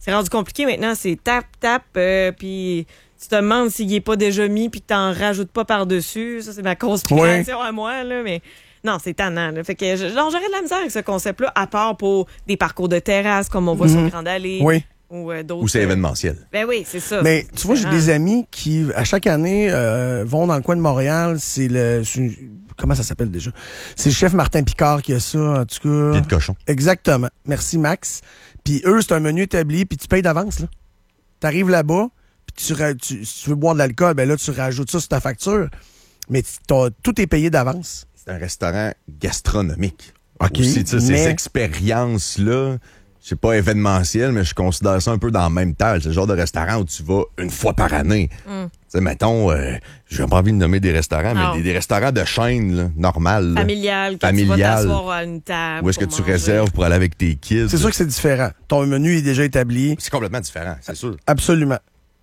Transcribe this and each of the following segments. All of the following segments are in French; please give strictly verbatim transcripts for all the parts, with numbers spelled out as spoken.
c'est rendu compliqué maintenant. C'est tap, tap, euh, puis tu te demandes s'il n'est pas déjà mis puis que tu n'en rajoutes pas par-dessus. Ça, c'est ma conspiration ouais. à moi, là, mais... Non, c'est tannant. Là. Fait que je, genre, j'aurais de la misère avec ce concept-là, à part pour des parcours de terrasse, comme on voit mm-hmm. sur Grande Allée. Oui. Ou, euh, d'autres, ou c'est événementiel. Ben oui, c'est ça. Mais tu vois, j'ai des amis qui, à chaque année, euh, vont dans le coin de Montréal. C'est le... C'est, comment ça s'appelle déjà? C'est le chef Martin Picard qui a ça, en tout cas. Pied de cochon. Exactement. Merci, Max. Puis eux, c'est un menu établi, puis tu payes d'avance. Là. T'arrives là-bas, puis tu, tu, si tu veux boire de l'alcool, ben là, tu rajoutes ça sur ta facture. Mais tout est payé d'avance. C'est un restaurant gastronomique. OK. Aussi, mais... ces expériences-là, c'est pas événementiel, mais je considère ça un peu dans la même table. C'est le genre de restaurant où tu vas une fois par année. Mm. Tu sais, mettons, euh, j'ai pas envie de nommer des restaurants, non. mais des, des restaurants de chaîne, là, normal. Là. Familial, que Familial. Tu vas t'asseoir à une table. Où est-ce que manger. tu réserves pour aller avec tes kids? C'est sûr que c'est différent. Ton menu est déjà établi. C'est complètement différent, c'est sûr. Absolument.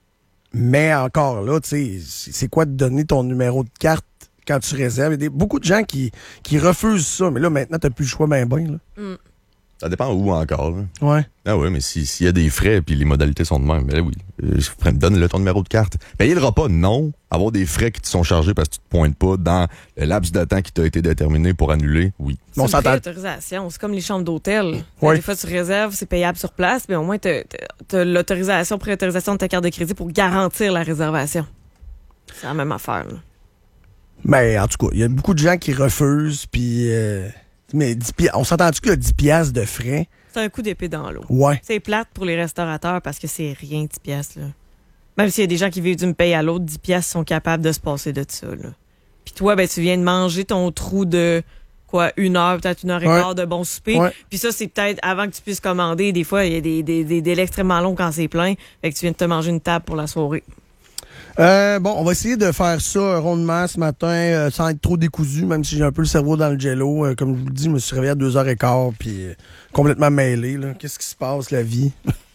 Mais encore là, tu sais, c'est quoi de donner ton numéro de carte quand tu réserves? Il y a des, beaucoup de gens qui, qui refusent ça, mais là, maintenant, t'as plus le choix ben ben, là. Mm. Ça dépend où encore, là. Ouais. Ah oui, mais s'il si y a des frais puis les modalités sont de même, ben oui. Euh, donne-le ton numéro de carte. Payer le repas, non. Avoir des frais qui te sont chargés parce que tu te pointes pas dans le laps de temps qui t'a été déterminé pour annuler, oui. C'est une pré-autorisation. C'est comme les chambres d'hôtel. Ouais. Des fois, tu réserves, c'est payable sur place, mais au moins, t'as, t'as l'autorisation, pré-autorisation de ta carte de crédit pour garantir la réservation. C'est la même affaire, là. Mais en tout cas, il y a beaucoup de gens qui refusent, puis... Euh, mais dix pi- on s'entend-tu qu'il y a dix piastres de frais? C'est un coup d'épée dans l'eau. Ouais. C'est plate pour les restaurateurs parce que c'est rien, dix piastres, là. Même s'il y a des gens qui vivent d'une paye à l'autre, dix piastres sont capables de se passer de ça, là. Puis toi, ben, tu viens de manger ton trou de, quoi, une heure, peut-être une heure et quart ouais. de bon souper. Ouais. Puis ça, c'est peut-être avant que tu puisses commander. Des fois, il y a des, des, des délais extrêmement longs quand c'est plein. Fait que tu viens de te manger une table pour la soirée. Euh, bon, on va essayer de faire ça rondement ce matin, euh, sans être trop décousu, même si j'ai un peu le cerveau dans le jello. Euh, comme je vous le dis, je me suis réveillé à deux heures quinze, puis euh, complètement mêlé. Là. Qu'est-ce qui se passe, la vie?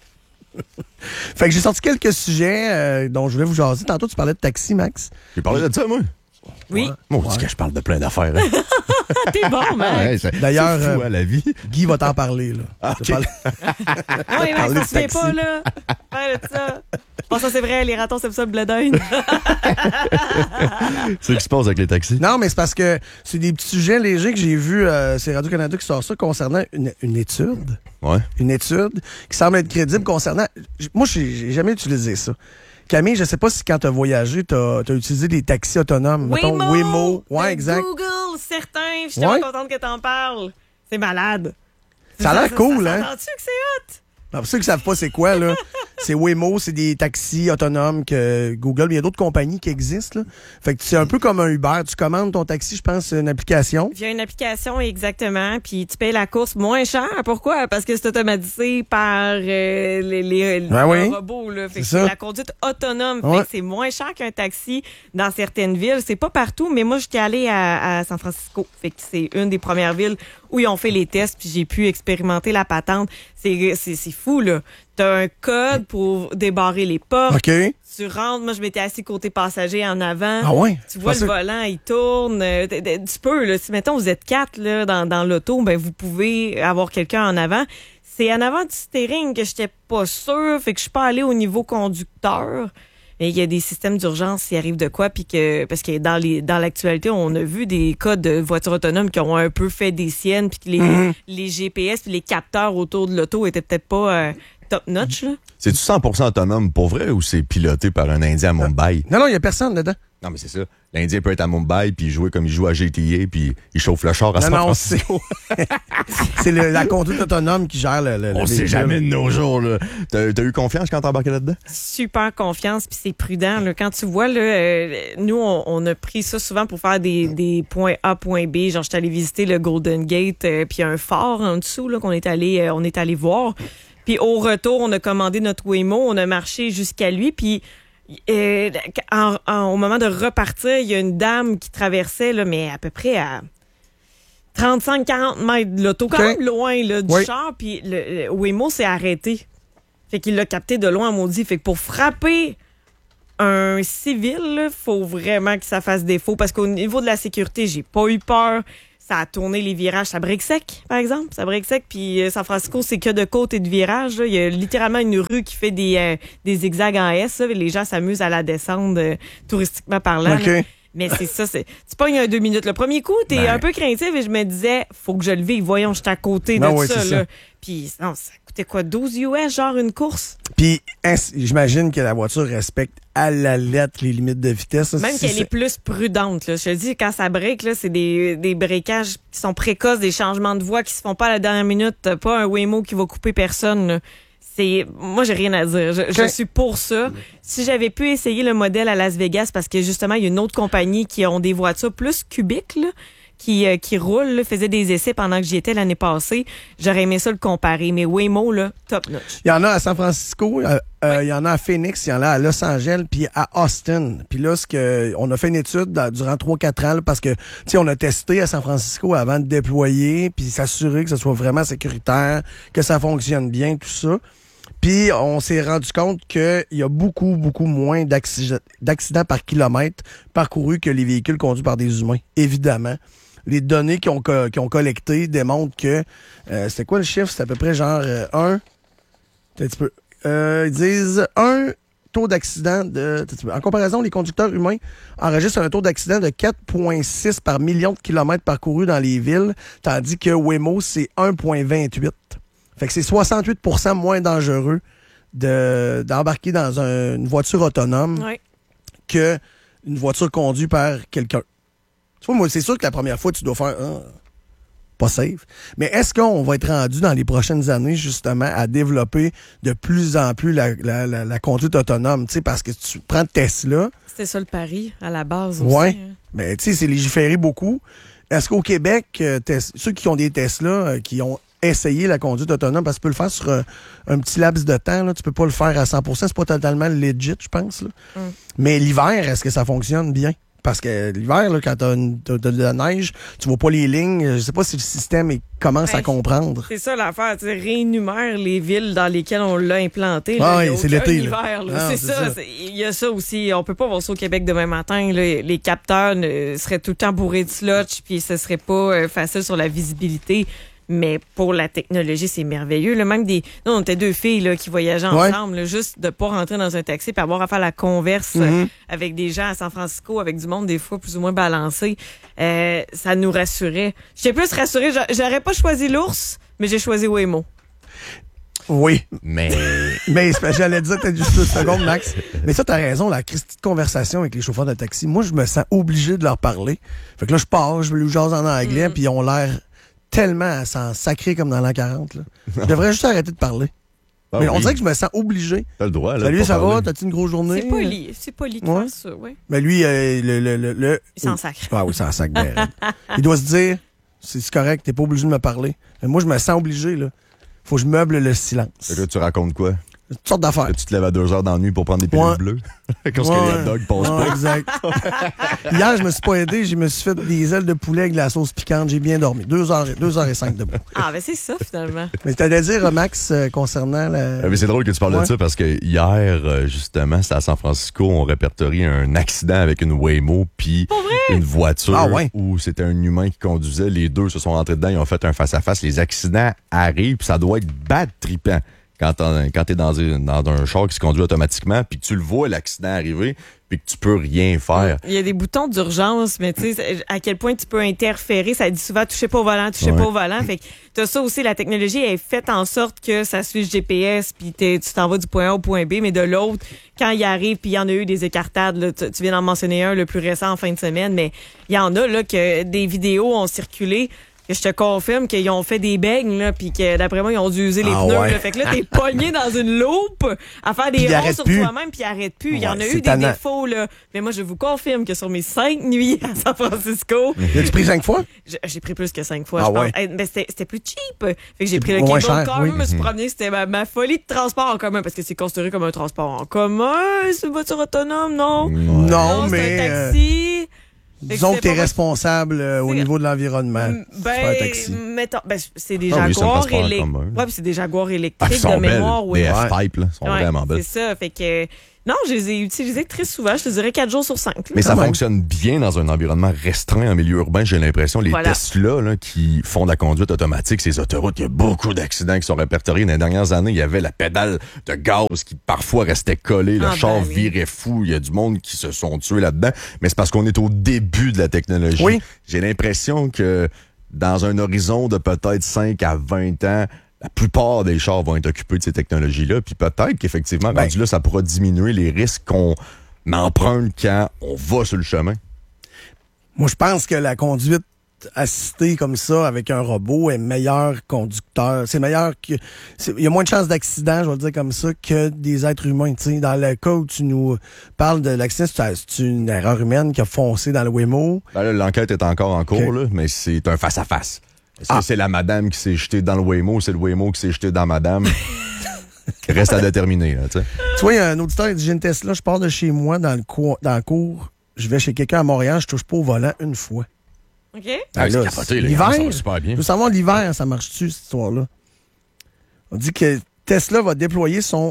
Fait que j'ai sorti quelques sujets euh, dont je voulais vous jaser. Tantôt, tu parlais de taxi, Max. J'ai parlé de ça, moi. Oui. Ouais. Moi, on dit ouais. que je parle de plein d'affaires. Hein. T'es bon, Max. Ouais, D'ailleurs, c'est fou, euh, hein, la vie. Guy va t'en parler. Là. Ah, okay. Oui, Max, ça se fait pas, là. Parle de ça. Bon, ça, c'est vrai, les ratons, c'est ça, le bledin. C'est ce qui se passe avec les taxis. Non, mais c'est parce que c'est des petits sujets légers que j'ai vus. Euh, c'est Radio-Canada qui sort ça concernant une, une étude. Ouais. Une étude qui semble être crédible concernant... Moi, j'ai jamais utilisé ça. Camille, je sais pas si quand tu as voyagé, tu as utilisé des taxis autonomes. Waymo! Mettons, Waymo. Ouais, exact. Google, certain. Je suis tellement ouais. contente que t'en parles. C'est malade. Ça a l'air cool, ça, hein? T'entends-tu que c'est hot? Non, pour ceux qui savent pas c'est quoi, là, c'est Waymo, c'est des taxis autonomes que Google, mais il y a d'autres compagnies qui existent, là. Fait que c'est un peu comme un Uber. Tu commandes ton taxi, je pense, c'est une application. Il y a une application, exactement, puis tu payes la course moins cher. Pourquoi? Parce que c'est automatisé par euh, les, les, les ah oui. robots, là. Fait que c'est c'est ça. la conduite autonome. Ouais. Fait que c'est moins cher qu'un taxi dans certaines villes. C'est pas partout, mais moi, j'étais allée à, à San Francisco. Fait que c'est une des premières villes où ils ont fait les tests, puis j'ai pu expérimenter la patente. C'est, c'est, c'est fou, là. T'as un code pour débarrer les portes. OK. Tu rentres, moi, je m'étais assis côté passager en avant. Ah ouais? Tu vois le volant, il tourne. Euh, tu peux, là. Si, mettons, vous êtes quatre, là, dans, dans l'auto, ben, vous pouvez avoir quelqu'un en avant. C'est en avant du steering que j'étais pas sûre. Fait que je suis pas allée au niveau conducteur. Et il y a des systèmes d'urgence s'il arrive de quoi, puis que parce que dans les dans l'actualité, on a vu des cas de voitures autonomes qui ont un peu fait des siennes, puis que les, mm-hmm. les G P S puis les capteurs autour de l'auto étaient peut-être pas euh, top notch, là. C'est-tu cent pour cent autonome pour vrai ou c'est piloté par un Indien à Mumbai? Non, non, il n'y a personne dedans. Non, mais c'est ça. L'Indien peut être à Mumbai puis jouer comme il joue à G T A puis il chauffe le char à San Francisco. C'est, c'est le, la conduite autonome qui gère le, le On le sait jamais de nos jours, là. T'as, t'as eu confiance quand t'as embarqué là-dedans? Super confiance, puis c'est prudent, là. Quand tu vois, là, euh, nous, on, on a pris ça souvent pour faire des, des points A, points B. Genre, j'étais allée visiter le Golden Gate, euh, puis un phare en dessous, là, qu'on est allé, euh, on est allé voir. Puis au retour, on a commandé notre Waymo, on a marché jusqu'à lui, puis euh, en, en, au moment de repartir, il y a une dame qui traversait, là, mais à peu près à trente-cinq à quarante mètres de l'auto, quand okay. même loin là, du oui. char, puis le, le Waymo s'est arrêté. Fait qu'il l'a capté de loin, maudit. Fait que pour frapper un civil, il faut vraiment que ça fasse défaut, parce qu'au niveau de la sécurité, j'ai pas eu peur. ça a tourné les virages. Ça brique sec, par exemple. Ça brique sec. Puis euh, San Francisco, c'est que de côte et de virages. Là. Il y a littéralement une rue qui fait des, euh, des zigzags en S. Là, et les gens s'amusent à la descendre euh, touristiquement parlant. OK. Là. Mais c'est ça, c'est. Tu pognes un deux minutes. Le premier coup, t'es Ben. un peu craintif et je me disais, faut que je le vive. Voyons, j'étais à côté Ben de ouais, ça, c'est là. ça. Puis, non, ça coûtait quoi, douze U S, genre une course? Puis, hein, j'imagine que la voiture respecte à la lettre les limites de vitesse. Même Si qu'elle c'est- est plus prudente, là. Je te dis, quand ça break, là, c'est des, des breakages qui sont précoces, des changements de voie qui se font pas à la dernière minute. T'as pas un Waymo qui va couper personne, là. C'est, moi, j'ai rien à dire. Je, je Okay. suis pour ça. Si j'avais pu essayer le modèle à Las Vegas, parce que justement, il y a une autre compagnie qui ont des voitures plus cubiques, là, qui, euh, qui roulent, là, faisait des essais pendant que j'y étais l'année passée. J'aurais aimé ça le comparer. Mais Waymo, là, top notch. Il y en a à San Francisco, euh, euh, il y en a à Phoenix, il y en a à Los Angeles, puis à Austin. Puis là, ce que, on a fait une étude dans- durant trois quatre ans, là, parce que, tu sais, on a testé à San Francisco avant de déployer, puis s'assurer que ce soit vraiment sécuritaire, que ça fonctionne bien, tout ça. Puis on s'est rendu compte qu'il y a beaucoup, beaucoup moins d'accidents d'accidents par kilomètre parcouru que les véhicules conduits par des humains, évidemment. Les données qu'ils ont, co- qu'ils ont collectées démontrent que... Euh, c'était quoi le chiffre? C'est à peu près genre euh, un... Un petit peu. Euh, ils disent un taux d'accident de... En comparaison, les conducteurs humains enregistrent un taux d'accident de quatre virgule six par million de kilomètres parcourus dans les villes, tandis que Waymo, c'est un virgule vingt-huit. Fait que c'est soixante-huit pour cent moins dangereux de, d'embarquer dans un- une voiture autonome Ouais. que une voiture conduite par quelqu'un. Tu vois, moi, c'est sûr que la première fois, tu dois faire ah, pas safe. Mais est-ce qu'on va être rendu dans les prochaines années, justement, à développer de plus en plus la, la, la, la conduite autonome? Tu sais, parce que tu prends Tesla, C'était ça le pari, à la base aussi. ouais, hein. mais tu sais, c'est légiféré beaucoup. Est-ce qu'au Québec, euh, Tes- ceux qui ont des Tesla, euh, qui ont essayé la conduite autonome, parce que tu peux le faire sur euh, un petit laps de temps, là, tu peux pas le faire à cent pour cent, c'est pas totalement legit, je pense. Là. Mm. Mais l'hiver, est-ce que ça fonctionne bien? Parce que l'hiver, là, quand t'as, une, t'as, t'as de la neige, tu vois pas les lignes, je sais pas si le système est- commence à Hey. comprendre. C'est ça l'affaire, tu sais, réénumère les villes dans lesquelles on l'a implanté. Ah là. oui, Il y a c'est aucun l'été, là. hiver, là. Ah, c'est, c'est ça. ça. c'est- Il y a ça aussi. On peut pas voir ça au Québec demain matin. Là. Les capteurs ne, seraient tout le temps bourrés de slotch, puis ce serait pas euh, facile sur la visibilité. Mais pour la technologie, c'est merveilleux. Là, même des, nous, on était deux filles là, qui voyageaient Ouais. ensemble, là, juste de pas rentrer dans un taxi puis avoir à faire la converse Mhm. euh, avec des gens à San Francisco, avec du monde des fois plus ou moins balancé. Euh, ça nous rassurait. J'étais plus rassurée. J'a- J'aurais pas choisi l'ours, mais j'ai choisi Waymo. Oui, Mais mais c'est parce que j'allais dire, t'as juste deux secondes, Max. Mais ça, t'as raison, la Christie de conversation avec les chauffeurs de taxi, moi, je me sens obligé de leur parler. Fait que là, je pars, je les jase en anglais, puis ils ont l'air tellement à s'en sacrer comme dans l'an quarante. Là. Je devrais juste arrêter de parler. ah mais on oui, dirait que je me sens obligé. t'as le droit. Là, Salut, de ça pas va? parler. T'as-tu une grosse journée? C'est poli. C'est poli de Ouais. faire ça, oui. Mais lui, euh, le, le, le, le- Il s'en sacre. Ah oui, ça sac bien raide. Il doit se dire, c'est c'est correct, t'es pas obligé de me parler. Mais moi, je me sens obligé, là. Faut que je meuble le silence. Fait que là, tu racontes quoi? Toutes sortes d'affaires. Là, tu te lèves à deux heures dans la nuit pour prendre des pilules Ouais. bleues? Quand Ouais. les hot dogs passent Ouais, pas. exact. Hier, je me suis pas aidé, je me suis fait des ailes de poulet avec de la sauce piquante. J'ai bien dormi. Deux heures, deux heures et cinq debout. Ah, ben c'est ça, finalement. Mais t'allais à dire, Max, euh, concernant la... Ah, mais c'est drôle que tu parles Ouais. de ça parce que hier, euh, justement, c'était à San Francisco, on répertorie un accident avec une Waymo puis une voiture Ah ouais? où c'était un humain qui conduisait. Les deux se sont rentrés dedans, ils ont fait un face-à-face. Les accidents arrivent, puis ça doit être bad trippant quand t'en- quand t'es dans, un- dans un char qui se conduit automatiquement, puis que tu le vois, l'accident arriver, puis que tu peux rien faire. Il y a des boutons d'urgence, mais tu sais, à quel point tu peux interférer. Ça dit souvent, touchez pas au volant, touchez Ouais. pas au volant. Fait que t'as ça aussi, la technologie est faite en sorte que ça suit le G P S, puis t'es- tu t'en vas du point A au point B, mais de l'autre, quand il arrive, puis il y en a eu des écartades, là, tu, tu viens d'en mentionner un, le plus récent en fin de semaine, mais il y en a là que des vidéos ont circulé. Que je te confirme qu'ils ont fait des beignes, là, puis que d'après moi, ils ont dû user les Ah pneus. ouais. Là. Fait que là, t'es pogné dans une loupe à faire Puis des il ronds arrête sur plus. toi-même, puis il arrête plus. Il y en Ouais, a c'est eu des tannant. défauts, là. Mais moi, je vous confirme que sur mes cinq nuits à San Francisco, As-tu pris cinq fois? j'ai j'ai pris plus que cinq fois, Ah je pense. ouais. Eh, Mais c'était c'était plus cheap. Fait que j'ai pris le moins cable cher, car, oui. je me suis promené, c'était ma, ma folie de transport en commun, parce que c'est considéré comme un transport en commun. C'est une voiture autonome, non? Non, c'est mais... un euh, taxi. disons que c'est t'es pas- responsable euh, au C'est- niveau de l'environnement. C'est pas un Ben, taxi. mettons, ben, c'est des Ah oui, c'est un Jaguars transport en électriques. commun. Ouais, puis c'est des Jaguars Ah, électriques ils sont de belles. mémoire, oui. Les Ouais. F-Type, là, sont Ouais, vraiment belles. C'est ça. Fait que, Non, je les ai utilisés très souvent. Je te dirais quatre jours sur cinq. Là, Mais ça même. fonctionne bien dans un environnement restreint en milieu urbain. J'ai l'impression, les voilà. Tesla là, qui font de la conduite automatique, ces autoroutes, il y a beaucoup d'accidents qui sont répertoriés. Dans les dernières années, il y avait la pédale de gaz qui parfois restait collée. Le ah, char ben, oui. virait fou. Il y a du monde qui se sont tués là-dedans. Mais c'est parce qu'on est au début de la technologie. Oui. J'ai l'impression que dans un horizon de peut-être cinq à vingt ans, la plupart des chars vont être occupés de ces technologies-là. Puis peut-être qu'effectivement, ben, rendu là, ça pourra diminuer les risques qu'on emprunte quand on va sur le chemin. Moi, je pense que la conduite assistée comme ça, avec un robot, est meilleur conducteur. C'est meilleur que... Il y a moins de chances d'accident, je vais le dire comme ça, que des êtres humains. T'sais. Dans le cas où tu nous parles de l'accident, c'est une erreur humaine qui a foncé dans le Waymo. Ben là, l'enquête est encore en cours, okay. là, mais c'est un face-à-face. Est-ce ah. que c'est la madame qui s'est jetée dans le Waymo ou c'est le Waymo qui s'est jeté dans madame? Reste à déterminer. Là, tu vois, il y a un auditeur qui dit, j'ai une Tesla, je pars de chez moi dans le, co- dans le cours, je vais chez quelqu'un à Montréal, je touche pas au volant une fois. OK. Ben là, capoté, l'hiver, ça va super bien. je veux savoir l'hiver, ça marche-tu, cette histoire-là? On dit que Tesla va déployer son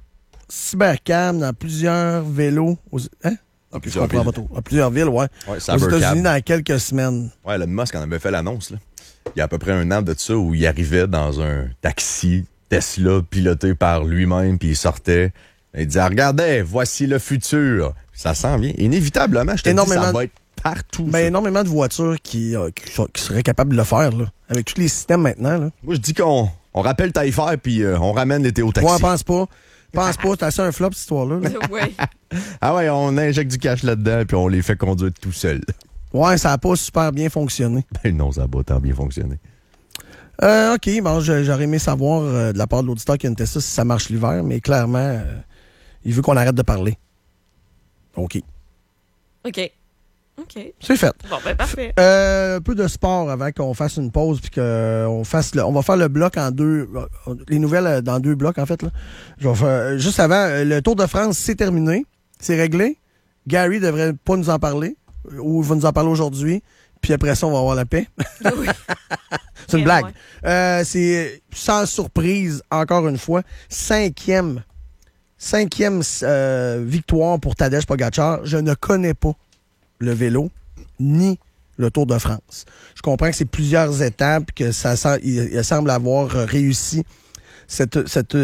cybercam dans plusieurs vélos. Aux... Hein? Dans plusieurs villes. Dans plusieurs villes, ouais. ouais aux États-Unis dans quelques semaines. Ouais, Elon Musk en avait fait l'annonce, là. Il y a à peu près un an de ça où il arrivait dans un taxi Tesla piloté par lui-même, puis il sortait. Il disait, regardez, voici le futur. Ça s'en vient. Inévitablement, je te dis, ça va être partout. Mais énormément de voitures qui, euh, qui, qui seraient capables de le faire, là, avec tous les systèmes maintenant. Là. Moi, je dis qu'on on rappelle Taillefer, puis euh, on ramène l'été au taxi. Ouais, pense pas. Pense pas, t'as assez un flop, cette histoire-là. Là. Ouais. Ah ouais, on injecte du cash là-dedans, puis on les fait conduire tout seul. Ouais, ça n'a pas super bien fonctionné. Ben non, ça n'a pas tant bien fonctionné. Euh, OK, bon, j'aurais aimé savoir euh, de la part de l'auditeur qui a une Tesla si ça marche l'hiver, mais clairement, euh, il veut qu'on arrête de parler. OK. OK. OK. C'est fait. Bon, ben parfait. Euh, un peu de sport avant qu'on fasse une pause, puis qu'on fasse le, on va faire le bloc en deux, les nouvelles dans deux blocs, en fait. Là. Je vais faire, juste avant, le Tour de France, c'est terminé. C'est réglé. Gary devrait pas nous en parler, ou il va nous en parler aujourd'hui. Puis après ça, on va avoir la paix. Oui. C'est une blague. Euh, c'est sans surprise, encore une fois, cinquième, cinquième euh, victoire pour Tadej Pogacar. Je ne connais pas le vélo ni le Tour de France. Je comprends que c'est plusieurs étapes, que ça il, il semble avoir réussi cette, cette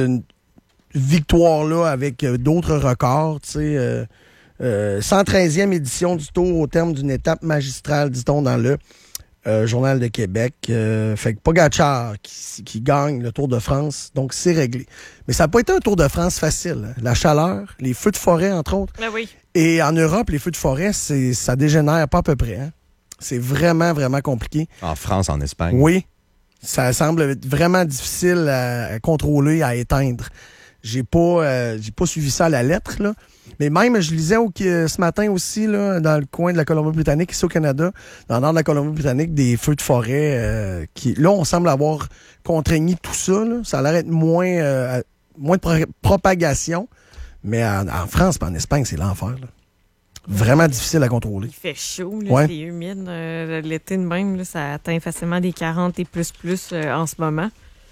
victoire-là avec d'autres records, tu sais. Euh, Euh, cent treizième édition du Tour au terme d'une étape magistrale, dit-on, dans le euh, Journal de Québec. Euh, fait que Pogacar qui, qui gagne le Tour de France, donc c'est réglé. Mais ça n'a pas été un Tour de France facile. Hein. La chaleur, les feux de forêt, entre autres. Ben oui. Et en Europe, les feux de forêt, c'est, ça dégénère pas à peu près. Hein. C'est vraiment, vraiment compliqué. En France, en Espagne. Oui. Ça semble être vraiment difficile à, à contrôler, à éteindre. J'ai pas, euh, j'ai pas suivi ça à la lettre, là. Mais même, je lisais au, ce matin aussi, là, dans le coin de la Colombie-Britannique, ici au Canada, dans le nord de la Colombie-Britannique, des feux de forêt euh, qui, là, on semble avoir contraigné tout ça. Là. Ça a l'air d'être moins, euh, moins de pro- propagation. Mais en, en France et en Espagne, c'est l'enfer. Là. Vraiment difficile à contrôler. Il fait chaud, là, ouais. C'est humide. Euh, l'été de même, là, ça atteint facilement des quarante et plus plus euh, en ce moment.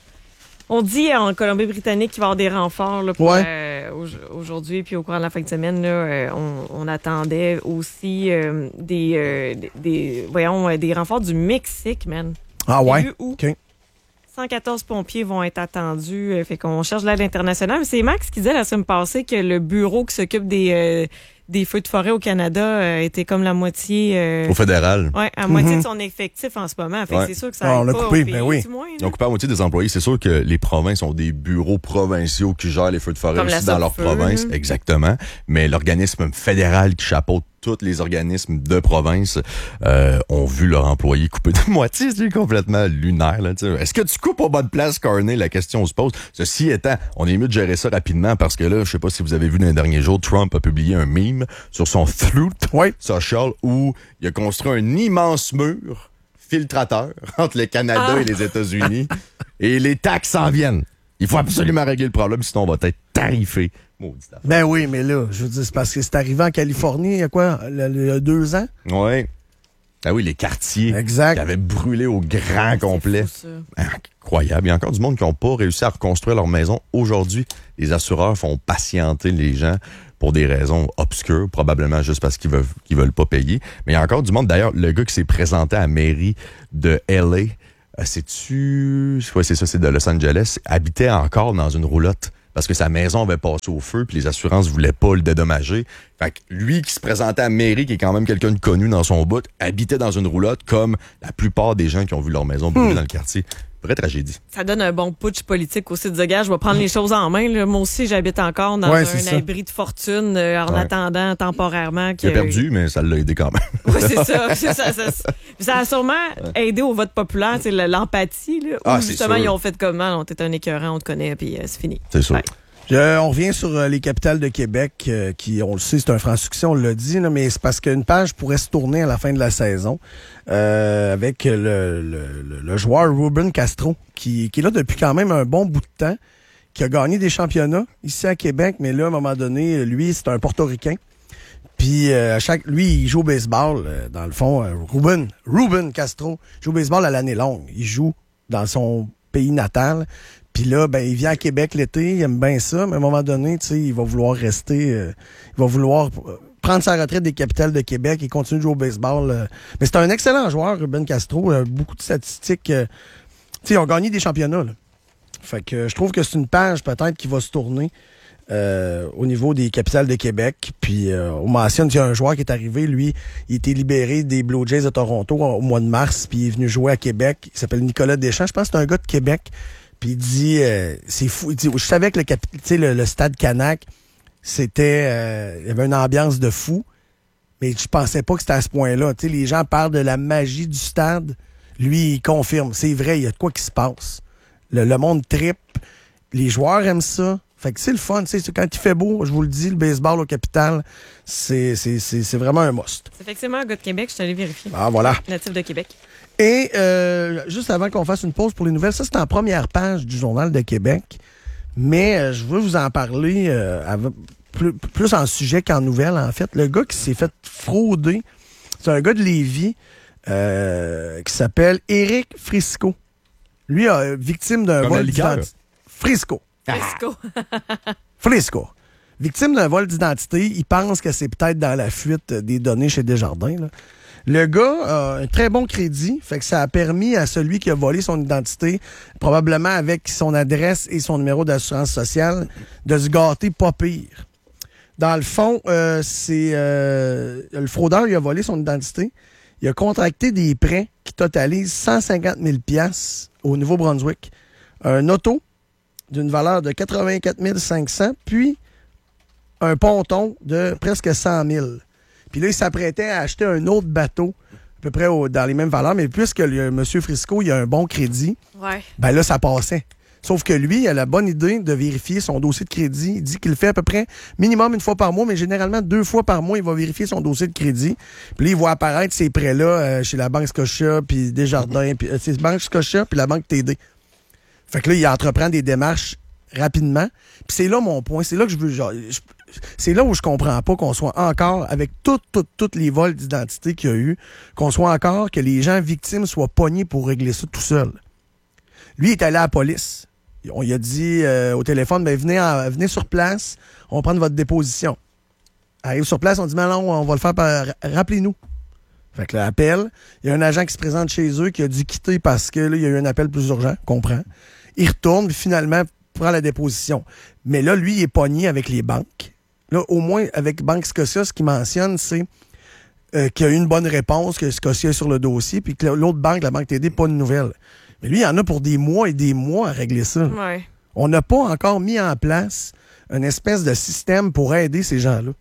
On dit en Colombie-Britannique qu'il va y avoir des renforts là, pour, ouais. euh, aujourd'hui puis au cours de la fin de semaine. Là, euh, on, on attendait aussi euh, des, euh, des, des, voyons, euh, des renforts du Mexique, man. Ah ouais? Où OK. cent quatorze pompiers vont être attendus. Euh, fait qu'on cherche l'aide internationale. Mais c'est Max qui disait la semaine passée que le bureau qui s'occupe des... Euh, des feux de forêt au Canada euh, était comme la moitié... Euh, au fédéral. Oui, à mm-hmm. moitié de son effectif en ce moment. Fait ouais. que c'est sûr que ça ah, on aide a pas coupé, au pays, ben oui. moins, Ils ont coupé à moitié des employés. C'est sûr que les provinces ont des bureaux provinciaux qui gèrent les feux de forêt comme aussi dans leur feu, province. Là. Exactement. Mais l'organisme fédéral qui chapeaute tous les organismes de province euh, ont vu leur employé couper de moitié. C'est complètement lunaire. Là, est-ce que tu coupes aux bonnes places, Carney? La question se pose. Ceci étant, on est mieux de gérer ça rapidement parce que là, je sais pas si vous avez vu dans les derniers jours, Trump a publié un meme sur son Truth oui. Social où il a construit un immense mur filtrateur entre le Canada ah. et les États-Unis et les taxes s'en viennent. Il faut absolument régler le problème, sinon on va être tarifé. Ben oui, mais là, je veux dire, c'est parce que c'est arrivé en Californie il y a quoi, il y a deux ans? Oui. Ah oui, les quartiers exact. qui avaient brûlé au grand complet. Fou, Incroyable. Il y a encore du monde qui n'ont pas réussi à reconstruire leur maison aujourd'hui. Les assureurs font patienter les gens pour des raisons obscures, probablement juste parce qu'ils veulent, qu'ils veulent pas payer. Mais il y a encore du monde. D'ailleurs, le gars qui s'est présenté à la mairie de L A, c'est-tu... Ouais, c'est ça, c'est de Los Angeles, habitait encore dans une roulotte parce que sa maison avait passé au feu puis les assurances voulaient pas le dédommager. Fait que lui qui se présentait à la mairie, qui est quand même quelqu'un de connu dans son bout, habitait dans une roulotte comme la plupart des gens qui ont vu leur maison brûler hmm. dans le quartier. Vraie tragédie. Ça donne un bon putsch politique aussi de dire, gars, je vais prendre les choses en main. Là. Moi aussi, j'habite encore dans ouais, un abri de fortune euh, en ouais. attendant temporairement. Que... Il a perdu, mais ça l'a aidé quand même. Oui, c'est ça. C'est ça, ça, ça. Ça a sûrement aidé au vote populaire, c'est l'empathie. Là, ah, où justement, sûr. ils ont fait comment? On t'es un écœurant, on te connaît, puis euh, c'est fini. C'est sûr. Ouais. Euh, on revient sur euh, les capitales de Québec, euh, qui, on le sait, c'est un franc succès, on l'a dit, là, mais c'est parce qu'une page pourrait se tourner à la fin de la saison euh, avec le, le, le, le joueur Ruben Castro, qui, qui est là depuis quand même un bon bout de temps, qui a gagné des championnats ici à Québec, mais là, à un moment donné, lui, c'est un Portoricain. Puis euh, à chaque, lui, il joue au baseball, euh, dans le fond, euh, Ruben, Ruben Castro joue au baseball à l'année longue. Il joue dans son pays natal. Puis là, ben, il vient à Québec l'été, il aime bien ça, mais à un moment donné, tu sais, il va vouloir rester, euh, il va vouloir euh, prendre sa retraite des capitales de Québec et continuer de jouer au baseball. Euh. Mais c'est un excellent joueur, Ruben Castro. Euh, beaucoup de statistiques. Euh, tu sais, ils ont gagné des championnats, là. Fait que euh, je trouve que c'est une page peut-être qui va se tourner euh, au niveau des capitales de Québec. Puis euh, on mentionne, il y a un joueur qui est arrivé, lui, il a été libéré des Blue Jays de Toronto au mois de mars, puis il est venu jouer à Québec. Il s'appelle Nicolas Deschamps. Je pense que c'est un gars de Québec. Puis il dit, euh, c'est fou. Il dit, je savais que le, capi- le, le stade Canac, c'était, euh, il y avait une ambiance de fou, mais je pensais pas que c'était à ce point-là. Tu sais, les gens parlent de la magie du stade. Lui, il confirme. C'est vrai, il y a de quoi qui se passe. Le, le monde trippe. Les joueurs aiment ça. Fait que c'est le fun. Tu sais, quand il fait beau, je vous le dis, le baseball au Capitale, c'est, c'est, c'est, c'est vraiment un must. C'est effectivement un gars de Québec, je suis allé vérifier. Ah, voilà. Natif de Québec. Et euh, juste avant qu'on fasse une pause pour les nouvelles, ça c'est en première page du Journal de Québec, mais euh, je veux vous en parler euh, avec, plus, plus en sujet qu'en nouvelles en fait. Le gars qui s'est fait frauder, c'est un gars de Lévis euh, qui s'appelle Éric Frisco. Lui, euh, victime d'un Comme vol d'identité. Frisco. Frisco. Frisco. Victime d'un vol d'identité, il pense que c'est peut-être dans la fuite des données chez Desjardins, là. Le gars a un très bon crédit, fait que ça a permis à celui qui a volé son identité, probablement avec son adresse et son numéro d'assurance sociale, de se gâter pas pire. Dans le fond, euh, c'est euh, le fraudeur, il a volé son identité. Il a contracté des prêts qui totalisent cent cinquante mille dollars au Nouveau-Brunswick. Un auto d'une valeur de quatre-vingt-quatre mille cinq cents, puis un ponton de presque cent mille. Puis là, il s'apprêtait à acheter un autre bateau, à peu près au, dans les mêmes valeurs, mais puisque le, M. Frisco, il a un bon crédit, ouais. ben là, ça passait. Sauf que lui, il a la bonne idée de vérifier son dossier de crédit. Il dit qu'il le fait à peu près minimum une fois par mois, mais généralement deux fois par mois, il va vérifier son dossier de crédit. Puis là, il voit apparaître ces prêts-là euh, chez la Banque Scotia, puis Desjardins, puis euh, c'est Banque Scotia, puis la Banque T D. Fait que là, il entreprend des démarches rapidement. Puis c'est là mon point. C'est là que je veux... Genre, je, c'est là où je comprends pas qu'on soit encore, avec toutes, toutes, toutes les vols d'identité qu'il y a eu, qu'on soit encore, que les gens victimes soient pognés pour régler ça tout seul. Lui, il est allé à la police. On lui a dit euh, au téléphone, ben, venez, en, venez sur place, on va prendre votre déposition. Arrive sur place, on dit, mais non, on va le faire par... Rappelez-nous. Fait que l'appel, il y a un agent qui se présente chez eux qui a dû quitter parce que là, il y a eu un appel plus urgent, comprend. Il retourne, puis finalement, prend la déposition. Mais là, lui, il est pogné avec les banques. Là, au moins, avec Banque Scotia, ce qu'il mentionne, c'est euh, qu'il y a eu une bonne réponse, que Scotia est sur le dossier, puis que l'autre banque, la Banque T D, pas de nouvelles. Mais lui, il y en a pour des mois et des mois à régler ça. Ouais. On n'a pas encore mis en place une espèce de système pour aider ces gens-là.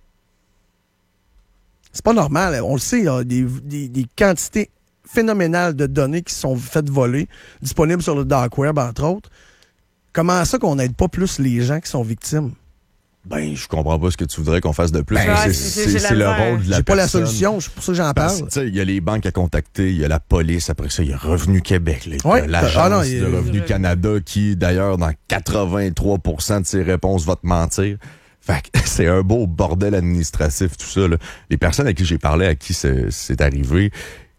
C'est pas normal. On le sait, il y a des, des, des quantités phénoménales de données qui sont faites voler, disponibles sur le dark web, entre autres. Comment ça qu'on n'aide pas plus les gens qui sont victimes? Ben, je comprends pas ce que tu voudrais qu'on fasse de plus. Ben, c'est c'est, c'est, c'est c'est le rôle de la personne. J'ai pas la solution, c'est pour ça que j'en parle. Il y a les banques à contacter, il y a la police, après ça, il y a Revenu Québec, les, ouais, l'agence ah non, il, de Revenu Canada qui, d'ailleurs, dans quatre-vingt-trois pour cent de ses réponses, va te mentir. Fait que c'est un beau bordel administratif, tout ça, là. Les personnes à qui j'ai parlé, à qui c'est, c'est arrivé,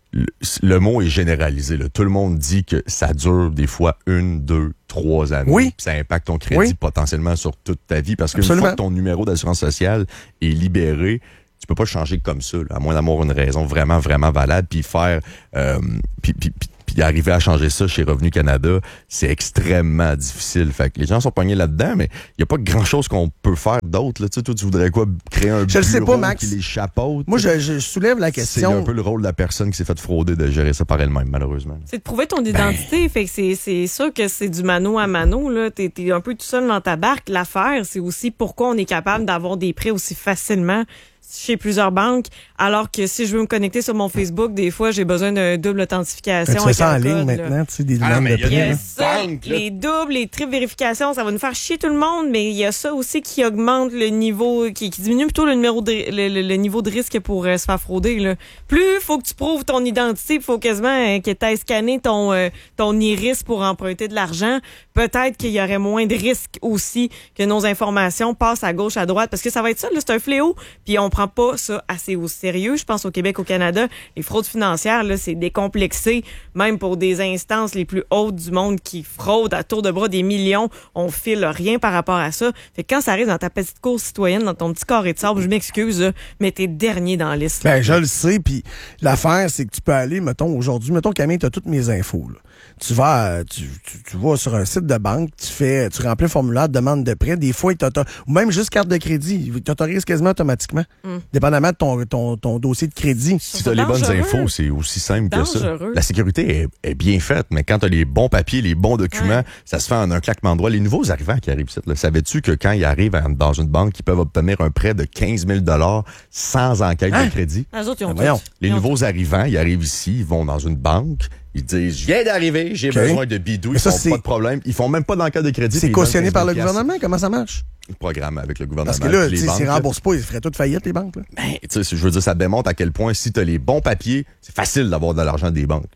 le, le mot est généralisé. Là. Tout le monde dit que ça dure des fois une, deux, trois années. Oui. Ça impacte ton crédit oui. potentiellement sur toute ta vie. Parce qu'une Absolument. fois que ton numéro d'assurance sociale est libéré, tu peux pas le changer comme ça, là, à moins d'avoir une raison vraiment, vraiment valable, puis faire... Euh, puis, puis, puis, puis arriver à changer ça chez Revenu Canada, c'est extrêmement difficile. Fait que les gens sont pognés là-dedans, mais il n'y a pas grand-chose qu'on peut faire d'autre. Là. Tu sais, toi, tu voudrais quoi? Créer un je le sais pas, bureau Max. qui les chapeaute? Moi, je, je soulève la question. C'est un peu le rôle de la personne qui s'est fait frauder de gérer ça par elle-même, malheureusement. C'est de prouver ton identité. Ben... Fait que c'est, c'est sûr que c'est du mano à mano. Là. T'es, t'es un peu tout seul dans ta barque. L'affaire, c'est aussi pourquoi on est capable d'avoir des prêts aussi facilement chez plusieurs banques, alors que si je veux me connecter sur mon Facebook, des fois, j'ai besoin d'une double authentification. Tu fais ça en ligne maintenant, tu sais, des demandes de prêt. Il y a ça, les doubles, les triples vérifications, ça va nous faire chier tout le monde, mais il y a ça aussi qui augmente le niveau, qui, qui diminue plutôt le, numéro de, le, le, le niveau de risque pour euh, se faire frauder. Là. Plus il faut que tu prouves ton identité, il faut quasiment euh, que tu aies scanné ton, euh, ton iris pour emprunter de l'argent, peut-être qu'il y aurait moins de risques aussi que nos informations passent à gauche, à droite, parce que ça va être ça, là, c'est un fléau, puis on prend pas ça assez au sérieux. Je pense au Québec, au Canada, les fraudes financières, là, c'est décomplexé, même pour des instances les plus hautes du monde qui fraudent à tour de bras des millions, on file rien par rapport à ça. Fait que quand ça arrive dans ta petite cour citoyenne, dans ton petit carré de sable, je m'excuse, là, mais t'es dernier dans la liste. Ben, je le sais, puis l'affaire, c'est que tu peux aller, mettons, aujourd'hui, mettons, Camille, t'as toutes mes infos, là. Tu vas, tu, tu, tu vas sur un site de banque, tu fais, tu remplis le formulaire de demande de prêt. Des fois, ou même juste carte de crédit, ils t'autorisent quasiment automatiquement, mm. dépendamment de ton, ton, ton dossier de crédit. Si tu as les bonnes infos, c'est aussi simple dangereux. que ça. La sécurité est, est bien faite, mais quand tu as les bons papiers, les bons documents, ouais. ça se fait en un claquement de doigts. Les nouveaux arrivants qui arrivent ici, là, savais-tu que quand ils arrivent dans une banque, ils peuvent obtenir un prêt de quinze mille dollars sans enquête hein? de crédit? Les, autres, ils ont ben, les ils nouveaux ont arrivants, ils arrivent ici, ils vont dans une banque. Ils disent, je viens d'arriver, j'ai okay. besoin de bidou, ils font pas de problème. Ils font même pas d'enquête de crédit. C'est cautionné par le gouvernement? Comment ça marche? Le programme avec le gouvernement. Parce que là, s'ils ne remboursent pas, ils feraient toutes faillite, les banques. Là. Ben, tu sais, je veux dire, ça démontre à quel point, si tu as les bons papiers, c'est facile d'avoir de l'argent des banques.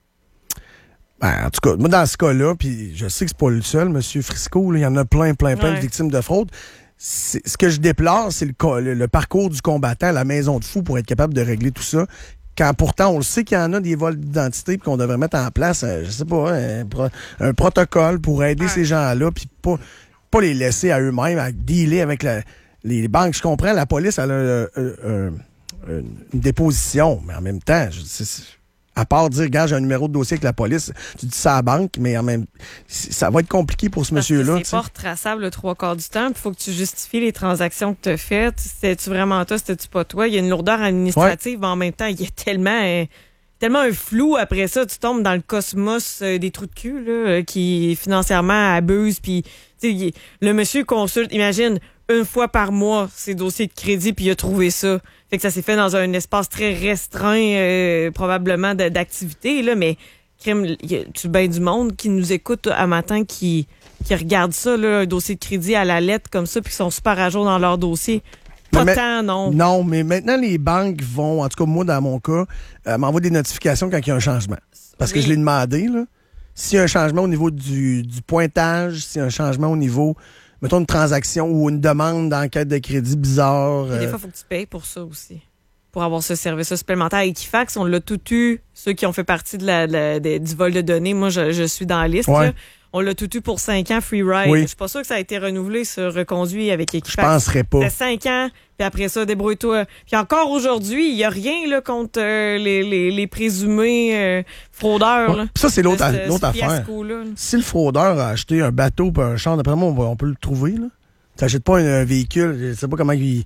Ben, en tout cas, moi, dans ce cas-là, puis je sais que c'est pas le seul, M. Frisco, il y en a plein, plein, plein ouais. de victimes de fraude. C'est, ce que je déplore, c'est le, le, le parcours du combattant à la maison de fou pour être capable de régler tout ça. Quand pourtant, on le sait qu'il y en a des vols d'identité et qu'on devrait mettre en place, euh, je sais pas, un, un protocole pour aider ouais. ces gens-là puis pas, pas les laisser à eux-mêmes, à dealer avec la, les banques. Je comprends, la police, elle a euh, euh, euh, une déposition, mais en même temps, je, c'est, c'est, à part dire, regarde, j'ai un numéro de dossier avec la police, tu dis ça à la banque, mais en même ça va être compliqué pour ce Parce monsieur-là. C'est pas retraçable le trois quarts du temps, il faut que tu justifies les transactions que tu as faites. C'était-tu vraiment toi, c'était-tu pas toi? Il y a une lourdeur administrative, ouais. mais en même temps, il y a tellement, euh, tellement un flou après ça. Tu tombes dans le cosmos euh, des trous de cul là, euh, qui financièrement abusent. Puis, le monsieur consulte, imagine, une fois par mois ses dossiers de crédit, puis il a trouvé ça. Fait que ça s'est fait dans un espace très restreint, euh, probablement, de, d'activité, là, mais crème, y a-tu bien du monde qui nous écoute à matin, qui, qui regarde ça, là, un dossier de crédit à la lettre comme ça, puis qui sont super à jour dans leur dossier? Pas mais, tant, non. Non, mais maintenant, les banques vont, en tout cas, moi, dans mon cas, euh, m'envoient des notifications quand il y a un changement. Parce oui. que je l'ai demandé, là. S'il y a un changement au niveau du, du pointage, s'il y a un changement au niveau... mettons une transaction ou une demande d'enquête de crédit bizarre. Et des fois, il faut que tu payes pour ça aussi. Pour avoir ce service supplémentaire. Equifax, on l'a tout eu. Ceux qui ont fait partie de la, de la, de, du vol de données, moi, je, je suis dans la liste. Ouais. Là. On l'a tout eu pour cinq ans, free ride. Oui. Je suis pas sûre que ça a été renouvelé, ce reconduit avec Equifax. Je penserais pas. C'était cinq ans, puis après ça, débrouille-toi. Puis encore aujourd'hui, il y a rien là contre euh, les, les, les présumés euh, fraudeurs. Ouais. Là, ça, c'est l'autre, ce, l'autre affaire. Là. Si le fraudeur a acheté un bateau et un char, d'après moi, on, va, on peut le trouver. Tu n'achètes pas un, un véhicule, je sais pas comment il...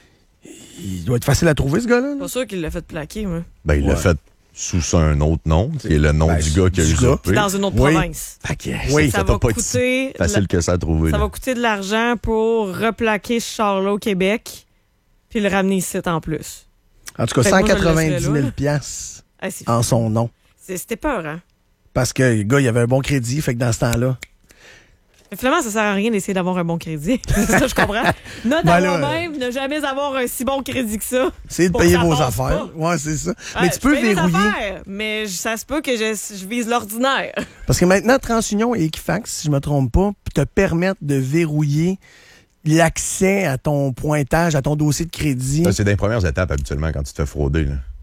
Il doit être facile à trouver, ce gars-là. Je suis pas sûr qu'il l'a fait plaquer, moi. Ben, il ouais. l'a fait sous un autre nom, qui est le nom ben, du gars qui a usurpé. Dans une autre oui. province. Okay. Oui, ça, ça va pas coûter facile la... que ça à trouver. Ça là. va coûter de l'argent pour replaquer ce char-là au Québec, puis le ramener ici en plus. En tout cas, cent quatre-vingt-dix mille dollars ah, en son nom. C'est, c'était peur, hein? Parce que le gars, il avait un bon crédit, fait que dans ce temps-là... Mais finalement, ça sert à rien d'essayer d'avoir un bon crédit. ça, je comprends. Note à ben moi-même, ne jamais avoir un si bon crédit que ça. C'est de payer vos affaires. Ouais, c'est ça. Ouais, mais tu peux verrouiller. Affaires, mais ça se peut que je, je vise l'ordinaire. Parce que maintenant, TransUnion et Equifax, si je me trompe pas, te permettent de verrouiller l'accès à ton pointage, à ton dossier de crédit. Ça, c'est dans les premières étapes habituellement quand tu te fais frauder. Là.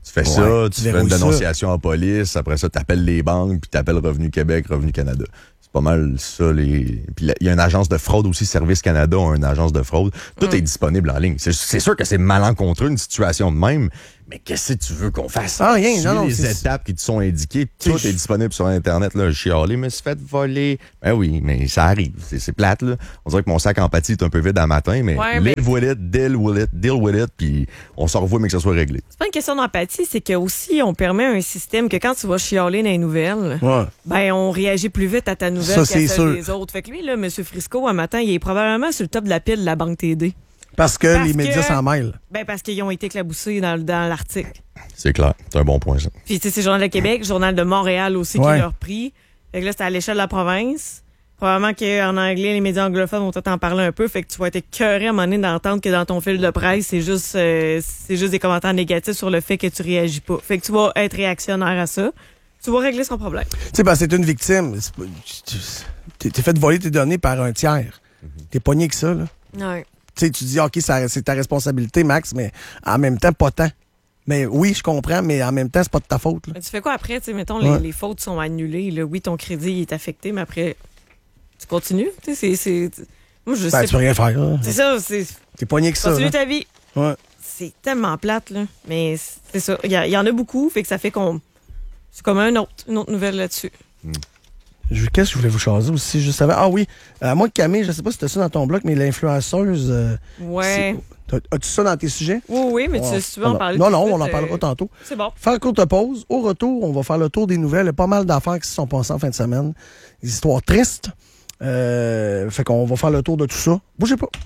Tu fais Ouais, ça, tu tu fais verrouilles une ça. dénonciation en police, après ça, tu appelles les banques, puis tu appelles Revenu Québec, Revenu Canada. C'est pas mal ça. les. Puis il y a une agence de fraude aussi, Service Canada a une agence de fraude. Tout mm. est disponible en ligne. C'est, c'est sûr que c'est malencontreux, une situation de même, mais qu'est-ce que tu veux qu'on fasse? Ah, rien, Suis non, non, les c'est- étapes qui te sont indiquées, tout C'est- est disponible sur Internet. Là, je chialais, mais c'est fait voler. Ben oui, mais ça arrive. C'est, c'est plate, là. On dirait que mon sac en pâtis est un peu vide à matin, mais Ouais, live ben- with it, deal with it, deal with it, puis on s'en revoit, mais que ça soit réglé. C'est pas une question d'empathie, c'est que aussi on permet un système que quand tu vas chialer dans les nouvelles, Ouais. ben on réagit plus vite à ta nouvelle Ça, qu'à c'est celle sûr. des autres. Fait que lui, là, M. Frisco, un matin, il est probablement sur le top de la pile de la Banque T D. Parce que Parce les médias que- s'en mêlent. Ben parce qu'ils ont été éclaboussés dans, dans l'article. C'est clair. C'est un bon point, ça. Puis tu sais, c'est Journal de Québec, Journal de Montréal aussi Ouais. qui l'a repris. Fait que là, c'était à l'échelle de la province. Probablement qu'en anglais, les médias anglophones vont peut-être en parler un peu. Fait que tu vas être écœuré à un moment donné d'entendre que dans ton fil de presse, c'est juste, euh, c'est juste des commentaires négatifs sur le fait que tu réagis pas. Fait que tu vas être réactionnaire à ça. Tu vas régler son problème. Tu sais, parce que c'est une victime. C'est pas- tu- tu- T'es fait voler tes données par un tiers. T'es pogné que ça, là. Ouais. Tu sais, tu dis, OK, ça- c'est ta responsabilité, Max, mais en même temps, pas tant. Mais oui, je comprends, mais en même temps, c'est pas de ta faute, là. Mais tu fais quoi après? Tu sais, mettons, Ouais. les, les fautes sont annulées. Là. Oui, ton crédit il est affecté, mais après, tu continues. Tu sais, c'est, c'est... Moi, je Ben, sais tu peux rien faire, là. C'est ça, c'est... T'es pogné que ça, Continue là. ta vie. Ouais. C'est tellement plate, là. Mais c'est ça. Il y, a- il y en a beaucoup, fait que ça fait qu'on... C'est comme un autre, une autre nouvelle là-dessus. Je- Qu'est-ce que je voulais vous choisir aussi juste avant? Ah oui, à moi, Camille, je sais pas si t'as ça dans ton blog, mais l'influenceuse... euh, Ouais. c'est- T'as- As-tu ça dans tes sujets? Oui, oui, mais tu sais, Ouais. si tu veux en On- parler. Non, tout de non, suite, on en euh, parlera tantôt. C'est bon. Faire courte pause. Au retour, on va faire le tour des nouvelles. Il y a pas mal d'affaires qui se sont passées en fin de semaine. Des histoires tristes. Euh, fait qu'on va faire le tour de tout ça. Bougez pas.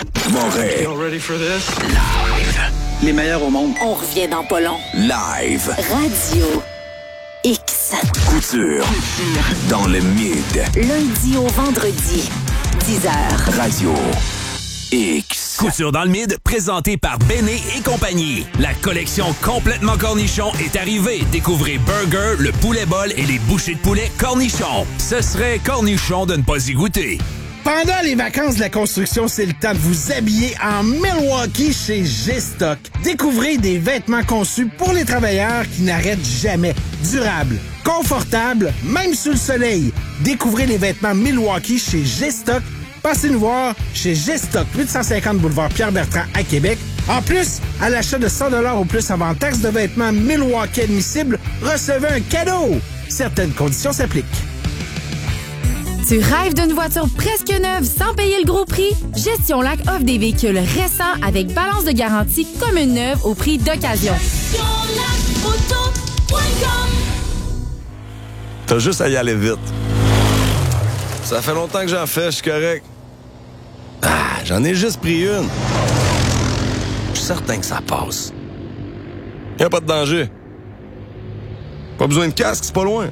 Les meilleurs au monde. On revient dans pas long. Live. Radio X. Couture. Dans le mid. Lundi au vendredi, dix heures. Radio X. Couture dans le mid, présenté par Béné et compagnie. La collection complètement cornichon est arrivée. Découvrez Burger, le poulet bol et les bouchées de poulet cornichon. Ce serait cornichon de ne pas y goûter. Pendant les vacances de la construction, c'est le temps de vous habiller en Milwaukee chez G-Stock. Découvrez des vêtements conçus pour les travailleurs qui n'arrêtent jamais. Durables, confortables, même sous le soleil. Découvrez les vêtements Milwaukee chez G-Stock. Passez nous voir chez G-Stock, huit cent cinquante boulevard Pierre-Bertrand à Québec. En plus, à l'achat de cent dollars ou plus avant taxe de vêtements Milwaukee admissibles, recevez un cadeau. Certaines conditions s'appliquent. Tu rêves d'une voiture presque neuve sans payer le gros prix? Gestion Lac offre des véhicules récents avec balance de garantie comme une neuve au prix d'occasion. T'as juste à y aller vite. Ça fait longtemps que j'en fais, je suis correct. Ah, j'en ai juste pris une. Je suis certain que ça passe. Y a pas de danger. Pas besoin de casque, c'est pas loin.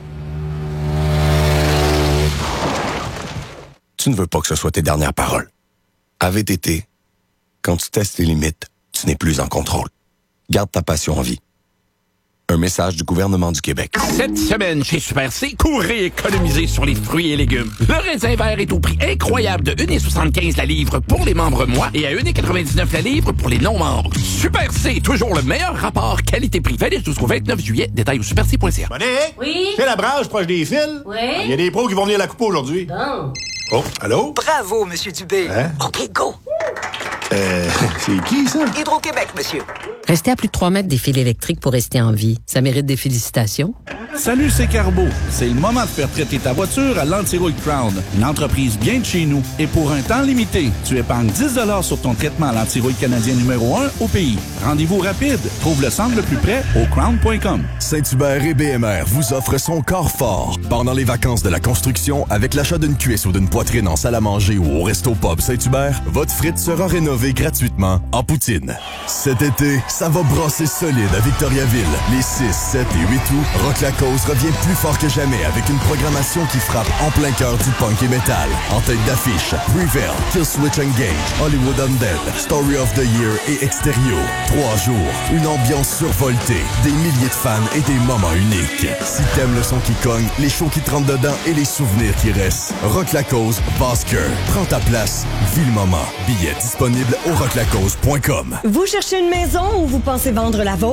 Tu ne veux pas que ce soit tes dernières paroles. À V T T, quand tu testes tes limites, tu n'es plus en contrôle. Garde ta passion en vie. Un message du gouvernement du Québec. Cette semaine, chez Super C, courez économiser sur les fruits et légumes. Le raisin vert est au prix incroyable de un virgule soixante-quinze la livre pour les membres mois et à un virgule quatre-vingt-dix-neuf la livre pour les non-membres. Super C, toujours le meilleur rapport qualité-prix. Valide jusqu'au vingt-neuf juillet. Détail au super c point c a. Bonnet? Oui? C'est la branche proche des fils? Oui? Il y a des pros qui vont venir la couper aujourd'hui. Bon. Oh, allô? Bravo, Monsieur Dubé. Hein? OK, go. Euh, c'est qui, ça? Hydro-Québec, monsieur. Restez à plus de trois mètres des fils électriques pour rester en vie. Ça mérite des félicitations. Salut, c'est Carbo. C'est le moment de faire traiter ta voiture à l'Antirouille Crown, une entreprise bien de chez nous. Et pour un temps limité, tu épargnes dix dollars sur ton traitement à l'antirouille canadien numéro un au pays. Rendez-vous rapide. Trouve le centre le plus près au crown point com. Saint-Hubert et B M R vous offrent son corps fort. Pendant les vacances de la construction, avec l'achat d'une cuisse ou d'une poitrine en salle à manger ou au Resto Pub Saint-Hubert, votre frite sera rénovée gratuitement en poutine. Cet été, ça va brasser solide à Victoriaville. Les six, sept et huit août, Rock la Cause revient plus fort que jamais avec une programmation qui frappe en plein cœur du punk et metal. En tête d'affiche, Prevail, Killswitch Engage, Hollywood Undead, Story of the Year et Extérieur. Trois jours, une ambiance survoltée, des milliers de fans et des moments uniques. Si t'aimes le son qui cogne, les shows qui te rentrent dedans et les souvenirs qui restent, Rock la Cause, Basker. Prends ta place, vis le moment. Billets disponibles au rock la cause point com. Vous cherchez une maison ou vous pensez vendre la vôtre?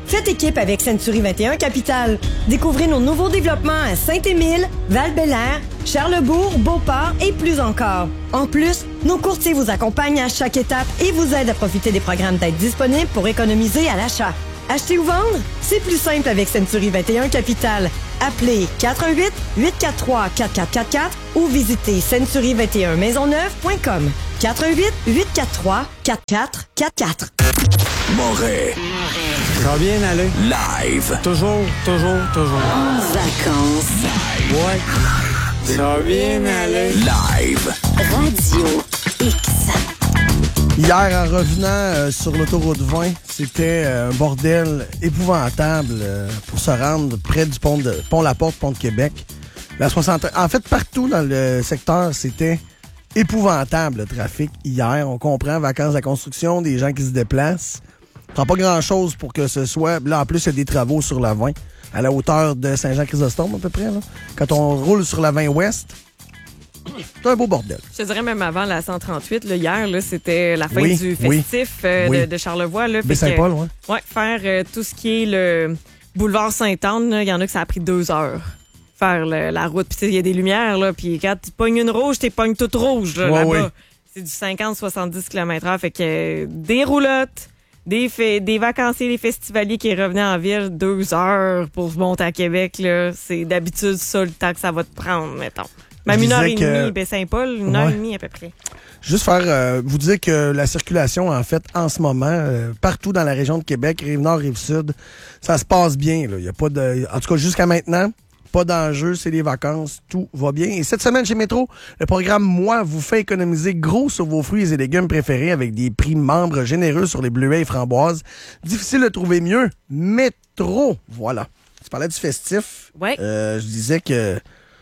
Faites équipe avec Century vingt et un Capital. Découvrez nos nouveaux développements à Saint-Émile, Val-Bélair, Charlesbourg, Beauport et plus encore. En plus, nos courtiers vous accompagnent à chaque étape et vous aident à profiter des programmes d'aide disponibles pour économiser à l'achat. Acheter ou vendre? C'est plus simple avec Century vingt et un Capital. Appelez quatre un huit, huit quatre trois, quatre quatre quatre quatre ou visitez century vingt et un maisonneuve point com. quatre un huit, huit quatre trois, quatre quatre quatre quatre. Moret. Ça va bien aller. Live. Toujours, toujours, toujours. En vacances. Ouais. Ça va bien aller. Live. Radio X. Hier, en revenant euh, sur l'autoroute vingt, c'était euh, un bordel épouvantable euh, pour se rendre près du pont de Pont-la-Porte, pont de Québec. La soixante En fait, partout dans le secteur, c'était épouvantable le trafic hier. On comprend, vacances de la construction, des gens qui se déplacent. Ça prend pas grand-chose pour que ce soit... Là, en plus, il y a des travaux sur la vingt, à la hauteur de Saint-Jean-Chrysostome, à peu près. Là. Quand on roule sur la vingt ouest, c'est un beau bordel. Je te dirais même avant la cent trente-huit, là, hier, là, c'était la fin oui, du festif oui, euh, oui. De, de Charlevoix. Là, Baie-Saint-Paul, oui. Ouais, faire euh, tout ce qui est le boulevard Sainte-Anne, il y en a que ça a pris deux heures. Faire le, la route, puis il y a des lumières, là, puis quand tu pognes une rouge, tu pognes toute rouge là, ouais, là-bas. oui. C'est du cinquante à soixante-dix kilomètres heure, fait que euh, des roulottes, des, fa- des vacanciers, des festivaliers qui revenaient en ville, deux heures pour se monter à Québec, là, c'est d'habitude ça le temps que ça va te prendre, mettons. Même une heure et que... demie, Baie-Saint-Paul, une ouais. heure et demie à peu près. Juste faire euh, vous dire que la circulation, en fait, en ce moment, euh, partout dans la région de Québec, Rive-Nord, Rive-Sud, ça se passe bien. Là. Y a pas de, en tout cas, jusqu'à maintenant, pas d'enjeu, c'est les vacances, tout va bien. Et cette semaine chez Métro, le programme Moi vous fait économiser gros sur vos fruits et légumes préférés avec des prix membres généreux sur les bleuets et framboises. Difficile de trouver mieux. Métro, voilà. Tu parlais du festif. Ouais. Euh, je disais que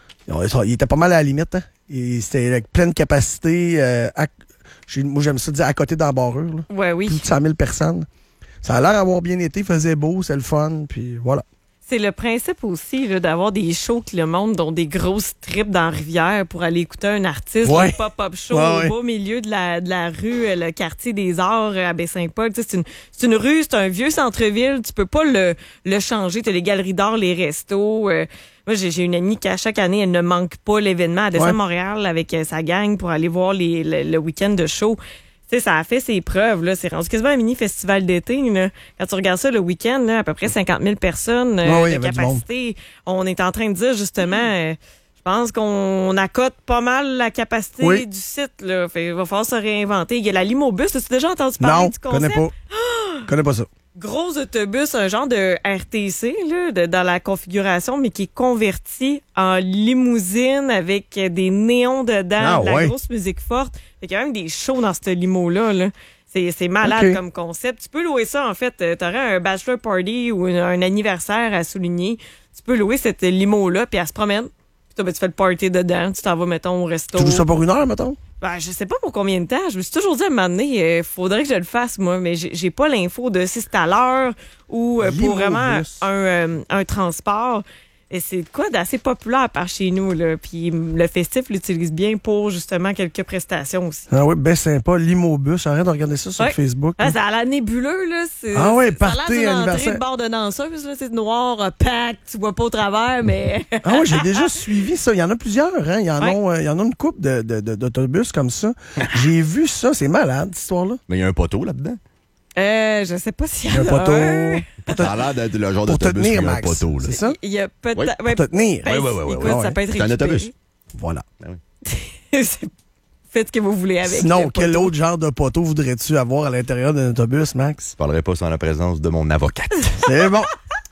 il était pas mal à la limite. Hein? Et c'était avec pleine capacité. Euh, à, moi, j'aime ça dire à côté d'embarreur. Ouais, oui. Plus de cent mille personnes. Ça a l'air d'avoir bien été, faisait beau, c'est le fun, puis voilà. C'est le principe aussi là, d'avoir des shows qui le montrent, dont des grosses trips dans la rivière pour aller écouter un artiste, ouais. un pop-up show ouais, au ouais. beau milieu de la, de la rue, le quartier des Arts à Baie-Saint-Paul. Tu sais, c'est, une, c'est une rue, c'est un vieux centre-ville, tu peux pas le, le changer. Tu as les galeries d'art, les restos. Euh, moi, j'ai, j'ai une amie qui, à chaque année, elle ne manque pas l'événement. Elle descend à Montréal avec euh, sa gang pour aller voir les, le, le week-end de show. Tu sais, ça a fait ses preuves, là. C'est rendu quasiment un mini festival d'été, là. Quand tu regardes ça le week-end, là, à peu près cinquante mille personnes euh, oh oui, de capacité. On est en train de dire, justement, euh, je pense qu'on accote pas mal la capacité oui. du site, là. Fait, il va falloir se réinventer. Il y a la Limobus. As-tu déjà entendu parler non, du concept? Non, connais pas. connais pas ça. Gros autobus, un genre de R T C là, de, dans la configuration, mais qui est converti en limousine avec des néons dedans, ah, de la ouais. grosse musique forte. Il y a quand même des shows dans ce limo-là. Là. C'est, c'est malade okay. comme concept. Tu peux louer ça, en fait. Tu aurais un bachelor party ou un, un anniversaire à souligner. Tu peux louer cette limo-là, puis elle se promène. Puis toi, ben, tu fais le party dedans. Tu t'en vas, mettons, au resto. Tu loues ça pour une heure, mettons? Ben, je sais pas pour combien de temps. Je me suis toujours dit à un moment donné, il euh, faudrait que je le fasse, moi, mais j'ai, j'ai pas l'info de si c'est à l'heure ou euh, pour vraiment un, euh, un transport. Et c'est quoi d'assez populaire par chez nous, là. Puis le festif l'utilise bien pour, justement, quelques prestations aussi. Ah oui, ben sympa. Limobus. Arrête de regarder ça sur ouais. Facebook. Ah, c'est à la nébuleux, là. C'est, ah oui, party anniversaire. C'est entrée de bar de danseuse, là. C'est noir, opaque, tu vois pas au travers, mais... ah oui, j'ai déjà suivi ça. Il y en a plusieurs, hein. Il y en, ouais. a, euh, il y en a une couple de, de, de, d'autobus comme ça. J'ai vu ça. C'est malade, cette histoire-là. Mais il y a un poteau là-dedans. Euh, je sais pas s'il y, y a un poteau. Un. Ça a l'air d'être le genre d'autobus qui a un poteau. Là. C'est ça? Il y a peut-être... Oui, ouais, pour te tenir. Ben, oui, oui, oui. Écoute, oui, ça oui. peut être c'est un autobus. Voilà. Ben oui. Faites ce que vous voulez avec. Sinon, quel autre genre de poteau voudrais-tu avoir à l'intérieur d'un autobus, Max? Je parlerai pas sans la présence de mon avocate. C'est bon.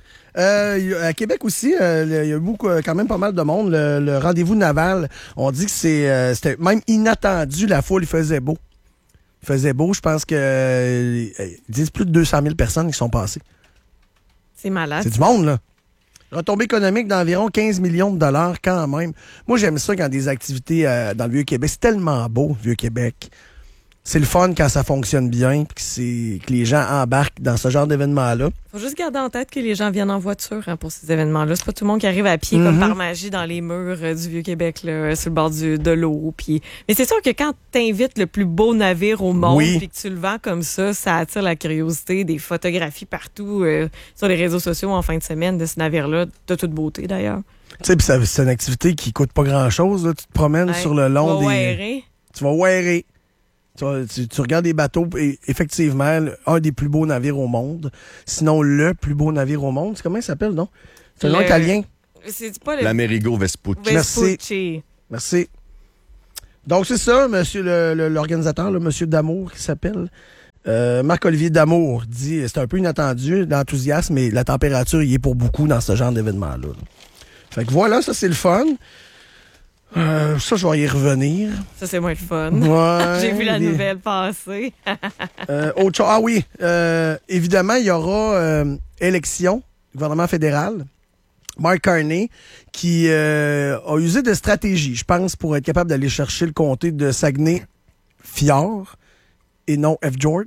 Euh, à Québec aussi, euh, il y a beaucoup, quand même pas mal de monde. Le, le rendez-vous naval, on dit que c'est, euh, c'était même inattendu. La foule, il faisait beau. Il faisait beau. Je pense que euh, ils disent plus de deux cent mille personnes qui sont passées. C'est malade. C'est du monde, là. Retombée économique d'environ quinze millions de dollars quand même. Moi, j'aime ça quand des activités euh, dans le Vieux-Québec. C'est tellement beau, le Vieux-Québec. c'est le fun quand ça fonctionne bien, puis que, c'est, que les gens embarquent dans ce genre d'événement-là. Faut juste garder en tête que les gens viennent en voiture hein, pour ces événements-là. C'est pas tout le monde qui arrive à pied mm-hmm. comme par magie dans les murs euh, du Vieux-Québec, là, sur le bord du, de l'eau. Puis... Mais c'est sûr que quand t'invites le plus beau navire au monde oui. puis que tu le vends comme ça, ça attire la curiosité, des photographies partout euh, sur les réseaux sociaux en fin de semaine de ce navire-là, de toute beauté d'ailleurs. Tu sais, c'est une activité qui coûte pas grand-chose. Là. Tu te promènes ouais. sur le long tu vas des... Wearer. Tu vas wearer. Tu, tu, tu regardes des bateaux, et effectivement, un des plus beaux navires au monde. Sinon, le plus beau navire au monde. C'est comment il s'appelle, non? C'est un nom italien. C'est pas le... L'Amerigo Vespucci. Merci. Merci. Donc, c'est ça, monsieur le, le, l'organisateur, le monsieur Damour, qui s'appelle. Euh, Marc-Olivier Damour dit, c'est un peu inattendu, l'enthousiasme, mais la température y est pour beaucoup dans ce genre d'événement-là. Fait que voilà, ça, c'est le fun. Euh, ça, je vais y revenir. Ça, c'est moins le fun. Ouais, j'ai vu la les... nouvelle passer. euh, autre chose. Ah oui, euh, évidemment, il y aura euh, élection, gouvernement fédéral. Mark Carney, qui euh, a usé de stratégie, je pense, pour être capable d'aller chercher le comté de Saguenay-Fjord et non F-Jord.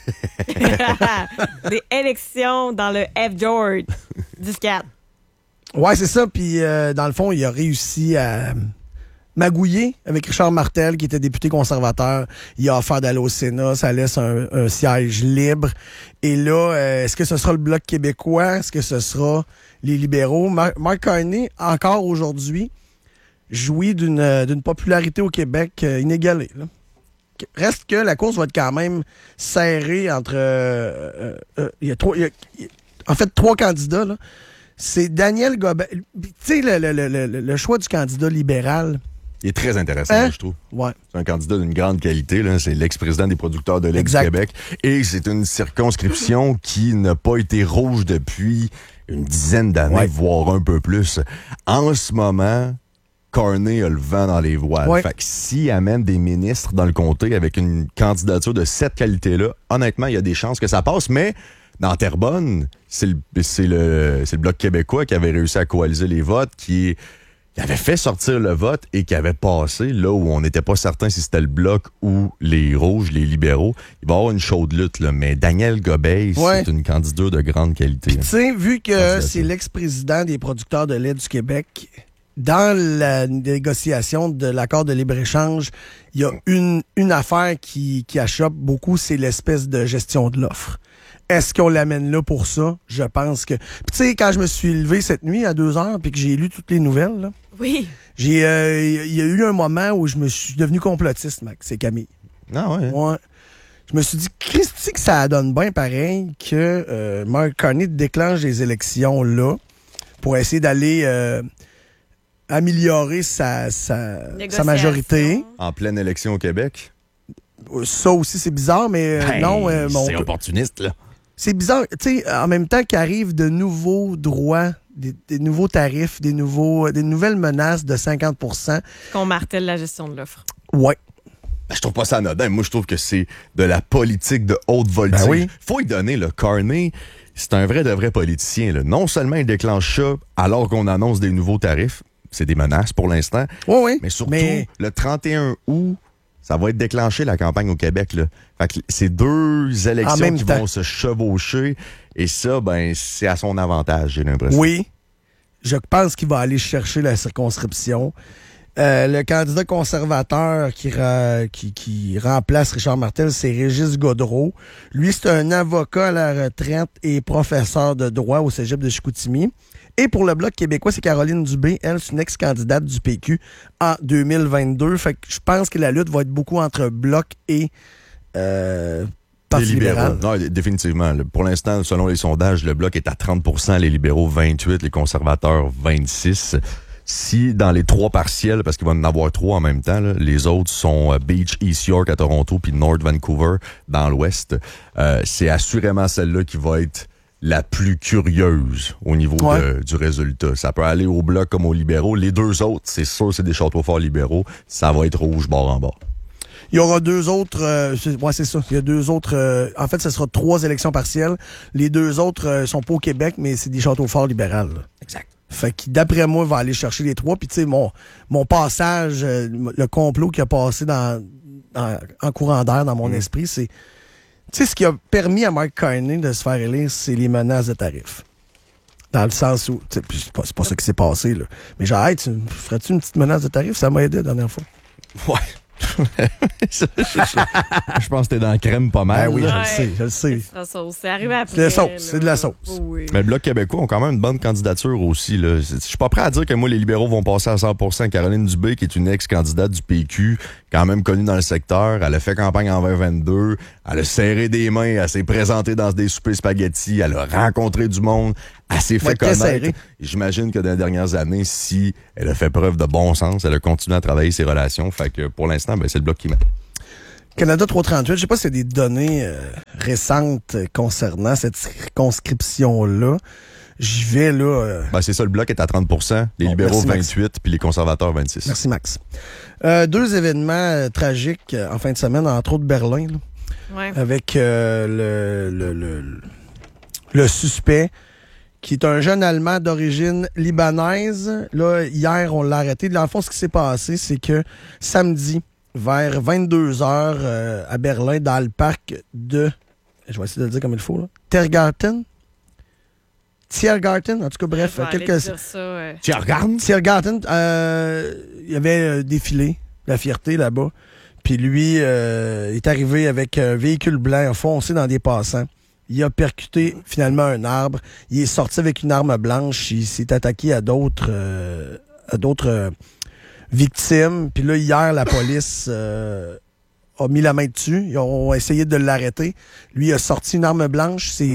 Des élections dans le F-Jord. dix quatre. Ouais, c'est ça. Puis, euh, dans le fond, il a réussi à magouiller avec Richard Martel, qui était député conservateur. Il a offert d'aller au Sénat. Ça laisse un, un siège libre. Et là, euh, est-ce que ce sera le Bloc québécois? Est-ce que ce sera les libéraux? Mar- Mark Carney, encore aujourd'hui, jouit d'une, d'une popularité au Québec euh, inégalée. Là. Reste que la course va être quand même serrée entre... Euh, euh, euh, il y a trois... il y a, il y a, en fait, trois candidats, là. C'est Daniel Gobet. Tu sais, le, le, le, le, le choix du candidat libéral. Il est très intéressant, hein? Je trouve. Ouais. C'est un candidat d'une grande qualité. Là. C'est l'ex-président des producteurs de lait du Québec. Et c'est une circonscription qui n'a pas été rouge depuis une dizaine d'années, ouais. voire un peu plus. En ce moment, Carney a le vent dans les voiles. Ouais. Fait que s'il amène des ministres dans le comté avec une candidature de cette qualité-là, honnêtement, il y a des chances que ça passe, mais... Dans Terrebonne, c'est le, c'est, le, c'est le Bloc québécois qui avait réussi à coaliser les votes, qui, qui avait fait sortir le vote et qui avait passé là où on n'était pas certain si c'était le Bloc ou les Rouges, les libéraux. Il va y avoir une chaude lutte, là, mais Daniel Gobet, ouais. c'est une candidature de grande qualité. Tu sais, vu que c'est l'ex-président des producteurs de lait du Québec, dans la négociation de l'accord de libre-échange, il y a une, une affaire qui, qui achoppe beaucoup, c'est l'espèce de gestion de l'offre. Est-ce qu'on l'amène là pour ça? Je pense que... Puis tu sais, quand je me suis levé cette nuit à deux heures puis que j'ai lu toutes les nouvelles, là, oui. j'ai, il euh, y a eu un moment où je me suis devenu complotiste, Mac. C'est Camille. Ah ouais? Ouais. Je me suis dit, Christy, que ça donne bien pareil que euh, Mark Carney déclenche les élections là pour essayer d'aller euh, améliorer sa, sa, sa majorité. En pleine élection au Québec? Ça aussi, c'est bizarre, mais euh, ben, non. Euh, mon... C'est opportuniste, là. C'est bizarre, tu sais, en même temps qu'arrivent de nouveaux droits, des, des nouveaux tarifs, des nouveaux, des nouvelles menaces de cinquante pour cent. Qu'on martèle la gestion de l'offre. Ouais. Ben, je trouve pas ça anodin. Moi, je trouve que c'est de la politique de haute voltige. Ben oui. Faut y donner, le Carney, c'est un vrai de vrai politicien. Là. Non seulement il déclenche ça alors qu'on annonce des nouveaux tarifs, c'est des menaces pour l'instant, oui, oui. mais surtout, mais... le trente et un août, ça va être déclenché, la campagne au Québec. Là. Fait que c'est deux élections qui temps. vont se chevaucher. Et ça, ben, c'est à son avantage, j'ai l'impression. Oui. Je pense qu'il va aller chercher la circonscription. Euh, le candidat conservateur qui, ra- qui, qui remplace Richard Martel, c'est Régis Gaudreault. Lui, c'est un avocat à la retraite et professeur de droit au cégep de Chicoutimi. Et pour le Bloc québécois, c'est Caroline Dubé. Elle, c'est une ex-candidate du P Q en deux mille vingt-deux. Fait que je pense que la lutte va être beaucoup entre Bloc et euh, Parti libéral. Non, définitivement. Pour l'instant, selon les sondages, le Bloc est à trente pour cent, les libéraux vingt-huit pour cent, les conservateurs vingt-six pour cent. Si dans les trois partiels, parce qu'il va en avoir trois en même temps, là, les autres sont Beach, East York à Toronto, puis North Vancouver dans l'ouest, euh, c'est assurément celle-là qui va être la plus curieuse au niveau ouais. de, du résultat. Ça peut aller au Bloc comme aux libéraux. Les deux autres, c'est sûr, c'est des châteaux forts libéraux. Ça va être rouge bord en bord. Il y aura deux autres... Euh, c'est, ouais, c'est ça. Il y a deux autres... Euh, en fait, ce sera trois élections partielles. Les deux autres euh, sont pas au Québec, mais c'est des châteaux forts libérales. Là. Exact. Fait que d'après moi, il va aller chercher les trois. Puis tu sais, mon, mon passage, euh, le complot qui a passé dans, en, en courant d'air dans mon mmh. esprit, c'est... Tu sais, ce qui a permis à Mark Carney de se faire élire, c'est les menaces de tarifs. Dans le sens où... C'est pas, c'est pas ça qui s'est passé, là. Mais genre, hey, tu, ferais-tu une petite menace de tarifs? Ça m'a aidé la dernière fois. Ouais. Je pense que t'es dans la crème pas mal. Ben oui, là. je le sais, je le sais. C'est arrivé après. C'est de la sauce, c'est de la sauce. Oh oui. Mais le Bloc québécois ont quand même une bonne candidature aussi. Là. Je suis pas prêt à dire que moi, les libéraux vont passer à cent pour cent. Caroline Dubé, qui est une ex-candidate du P Q, quand même connue dans le secteur, elle a fait campagne en vingt vingt-deux, elle a serré des mains, elle s'est présentée dans des soupers spaghettis, elle a rencontré du monde, elle s'est fait connaître. Et j'imagine que dans les dernières années, si elle a fait preuve de bon sens, elle a continué à travailler ses relations. Fait que pour l'instant, ben, c'est le Bloc qui met. Canada trois cent trente-huit, je sais pas si il y a des données euh, récentes concernant cette circonscription-là. J'y vais, là... Euh... Ben, c'est ça, le Bloc est à trente pour cent, les bon, libéraux merci, vingt-huit, puis les conservateurs vingt-six. Merci, Max. Euh, deux événements euh, tragiques euh, en fin de semaine, entre autres Berlin, là, ouais. avec euh, le, le, le, le suspect, qui est un jeune Allemand d'origine libanaise. Là, hier, on l'a arrêté. Dans le fond, ce qui s'est passé, c'est que samedi, vers vingt-deux heures euh, à Berlin, dans le parc de... Je vais essayer de le dire comme il faut, là. Tiergarten? Tiergarten, en tout cas, bref. quelques... Dire ça, ouais. Tiergarten? Tiergarten. Euh, il y avait euh, défilé la fierté là-bas. Puis lui euh, est arrivé avec un véhicule blanc, a foncé dans des passants. Il a percuté finalement un arbre. Il est sorti avec une arme blanche. Il s'est attaqué à d'autres euh, à d'autres euh, victimes. Puis là, hier, la police euh, a mis la main dessus. Ils ont essayé de l'arrêter. Lui, il a sorti une arme blanche. C'est...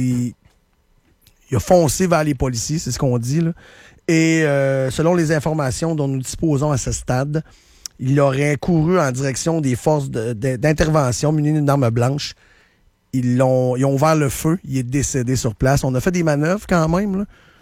Il a foncé vers les policiers, c'est ce qu'on dit, là. Et euh, selon les informations dont nous disposons à ce stade, il aurait couru en direction des forces de, de, d'intervention muni d'une arme blanche. Ils l'ont, ils ont ouvert le feu. Il est décédé sur place. On a fait des manœuvres quand même là,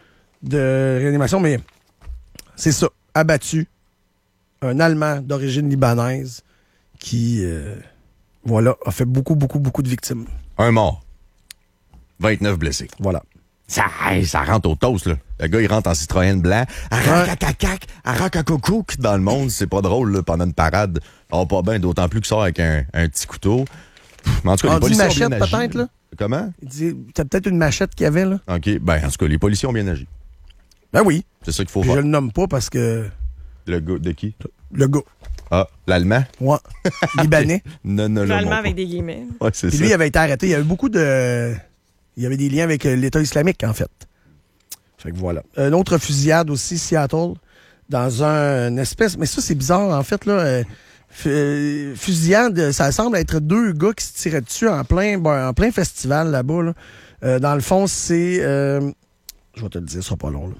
de réanimation, mais c'est ça. Abattu. Un Allemand d'origine libanaise qui, euh, voilà, a fait beaucoup, beaucoup, beaucoup de victimes. Un mort. vingt-neuf blessés. Voilà. Ça, ça rentre au toast, là. Le gars, il rentre en Citroën blanc. Aracacacac, aracacocouk dans le monde. C'est pas drôle, là, pendant une parade. Oh, pas bien, d'autant plus qu'il sort avec un, un petit couteau. Mais en tout cas, on les policiers dit machette, ont bien agi. peut-être, là? Comment? Il dit, t'as peut-être une machette qu'il y avait, là? OK. Ben, en tout cas, les policiers ont bien agi. Ben oui. C'est ça qu'il faut Puis voir. je le nomme pas parce que... Le gars, de qui? Le gars. Ah, l'Allemand? Ouais. Libanais. Non, non, non. L'Allemand avec des guillemets. Ouais, c'est Puis ça. lui, il avait été arrêté. Il y avait beaucoup de... Il y avait des liens avec l'État islamique, en fait. Fait que voilà. Une autre fusillade aussi, Seattle, dans un une espèce... Mais ça, c'est bizarre, en fait, là. Euh, f- fusillade, ça semble être deux gars qui se tiraient dessus en plein, ben, en plein festival, là-bas, là. Euh, dans le fond, c'est... Euh, je vais te le dire, ce sera pas long, là.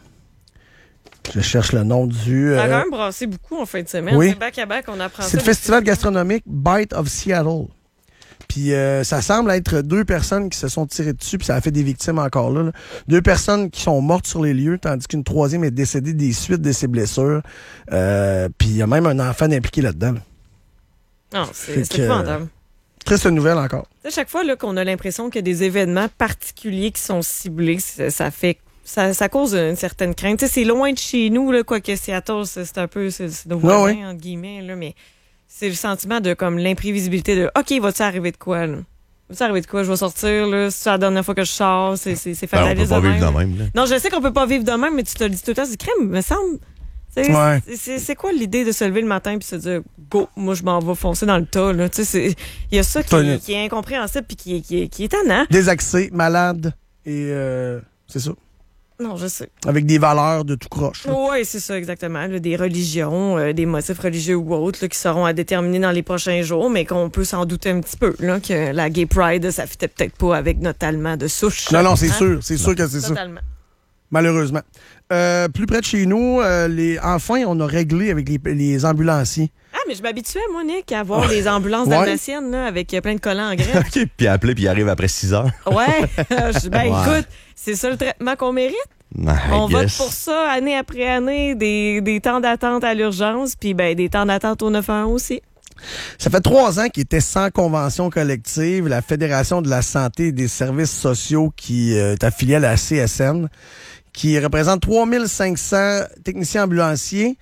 Je cherche le nom du... Euh, Ça a quand même brassé beaucoup en fin de semaine. Oui. C'est back à back, on apprend ça. C'est le festival gastronomique Bite of Seattle. Puis euh, ça semble être deux personnes qui se sont tirées dessus, puis ça a fait des victimes encore là, là. Deux personnes qui sont mortes sur les lieux, tandis qu'une troisième est décédée des suites de ses blessures. Euh, puis il y a même un enfant impliqué là-dedans. Là. Non, c'est, c'est épouvantable. Euh, triste nouvelle encore. À chaque fois là, qu'on a l'impression qu'il y a des événements particuliers qui sont ciblés, ça, ça fait... Ça, ça cause une certaine crainte. Tu sais, c'est loin de chez nous, là, quoique Seattle, c'est, c'est un peu c'est, c'est nos voisins, ouais, ouais. entre guillemets, là, mais c'est le sentiment de comme l'imprévisibilité de OK, va-tu arriver de quoi, là? Va-tu arriver de quoi? Je vais sortir, là, c'est la dernière fois que je sors, c'est, c'est, c'est fataliste. Ben, on peut pas de vivre même. de même, là. Non, je sais qu'on peut pas vivre de même, mais tu te le dis tout le temps, c'est crème, me semble. C'est, ouais. c'est, c'est, c'est quoi l'idée de se lever le matin puis se dire go, moi je m'en vais foncer dans le tas, là? Tu sais, il y a ça qui, Ton... qui est incompréhensible puis qui, qui, qui est étonnant. Désaxé, malade, et euh, c'est ça. Non, je sais. Avec des valeurs de tout croche. Oui, c'est ça, exactement. Là, des religions, euh, des motifs religieux ou autres là, qui seront à déterminer dans les prochains jours, mais qu'on peut s'en douter un petit peu, là, que la Gay Pride, ça fitait peut-être pas avec notre Allemand de souche. Non, non, c'est hein? sûr. C'est sûr que c'est Totalement. ça. Malheureusement. Euh, plus près de chez nous, euh, les, enfin, on a réglé avec les, les ambulanciers. Ah, mais je m'habituais, moi, Nick, à voir les ambulances ouais. dalmatiennes là, avec plein de collants en grève. OK, puis appeler, puis il arrive après six heures. Ouais. Je, ben, ouais. écoute, c'est ça le traitement qu'on mérite. I on guess. vote pour ça année après année, des, des temps d'attente à l'urgence, puis ben, des temps d'attente au neuf un un aussi. Ça fait trois ans qu'il était sans convention collective. La Fédération de la santé et des services sociaux qui euh, est affiliée à la C S N, qui représente trois mille cinq cents techniciens ambulanciers,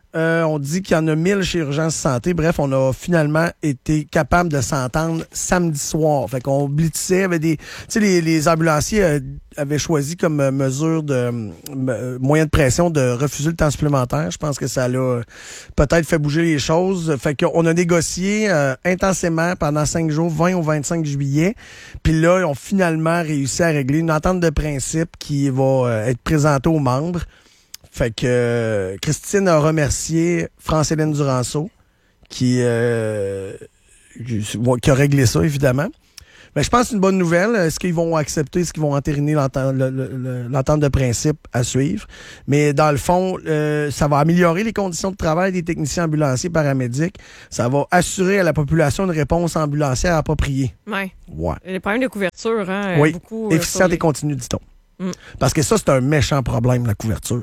Euh, on dit qu'il y en a mille chez Urgence Santé. Bref, on a finalement été capable de s'entendre samedi soir. Fait qu'on blitzait, avait des, tu sais, les, les ambulanciers euh, avaient choisi comme euh, mesure de euh, moyen de pression de refuser le temps supplémentaire. Je pense que ça l'a euh, peut-être fait bouger les choses. Fait qu'on a négocié euh, intensément pendant cinq jours, vingt au vingt-cinq juillet. Puis là, ils ont finalement réussi à régler une entente de principe qui va euh, être présentée aux membres. Fait que euh, Christine a remercié France-Hélène Duranceau qui, euh, qui a réglé ça, évidemment. Mais je pense que c'est une bonne nouvelle. Est-ce qu'ils vont accepter, est-ce qu'ils vont entériner l'entente, le, le, l'entente de principe à suivre? Mais dans le fond, euh, ça va améliorer les conditions de travail des techniciens ambulanciers paramédics. Ça va assurer à la population une réponse ambulancière appropriée. Oui. Ouais. Les problèmes de couverture, hein? Oui, beaucoup, efficiente les... et continue, dit-on. Mm. Parce que ça, c'est un méchant problème, la couverture.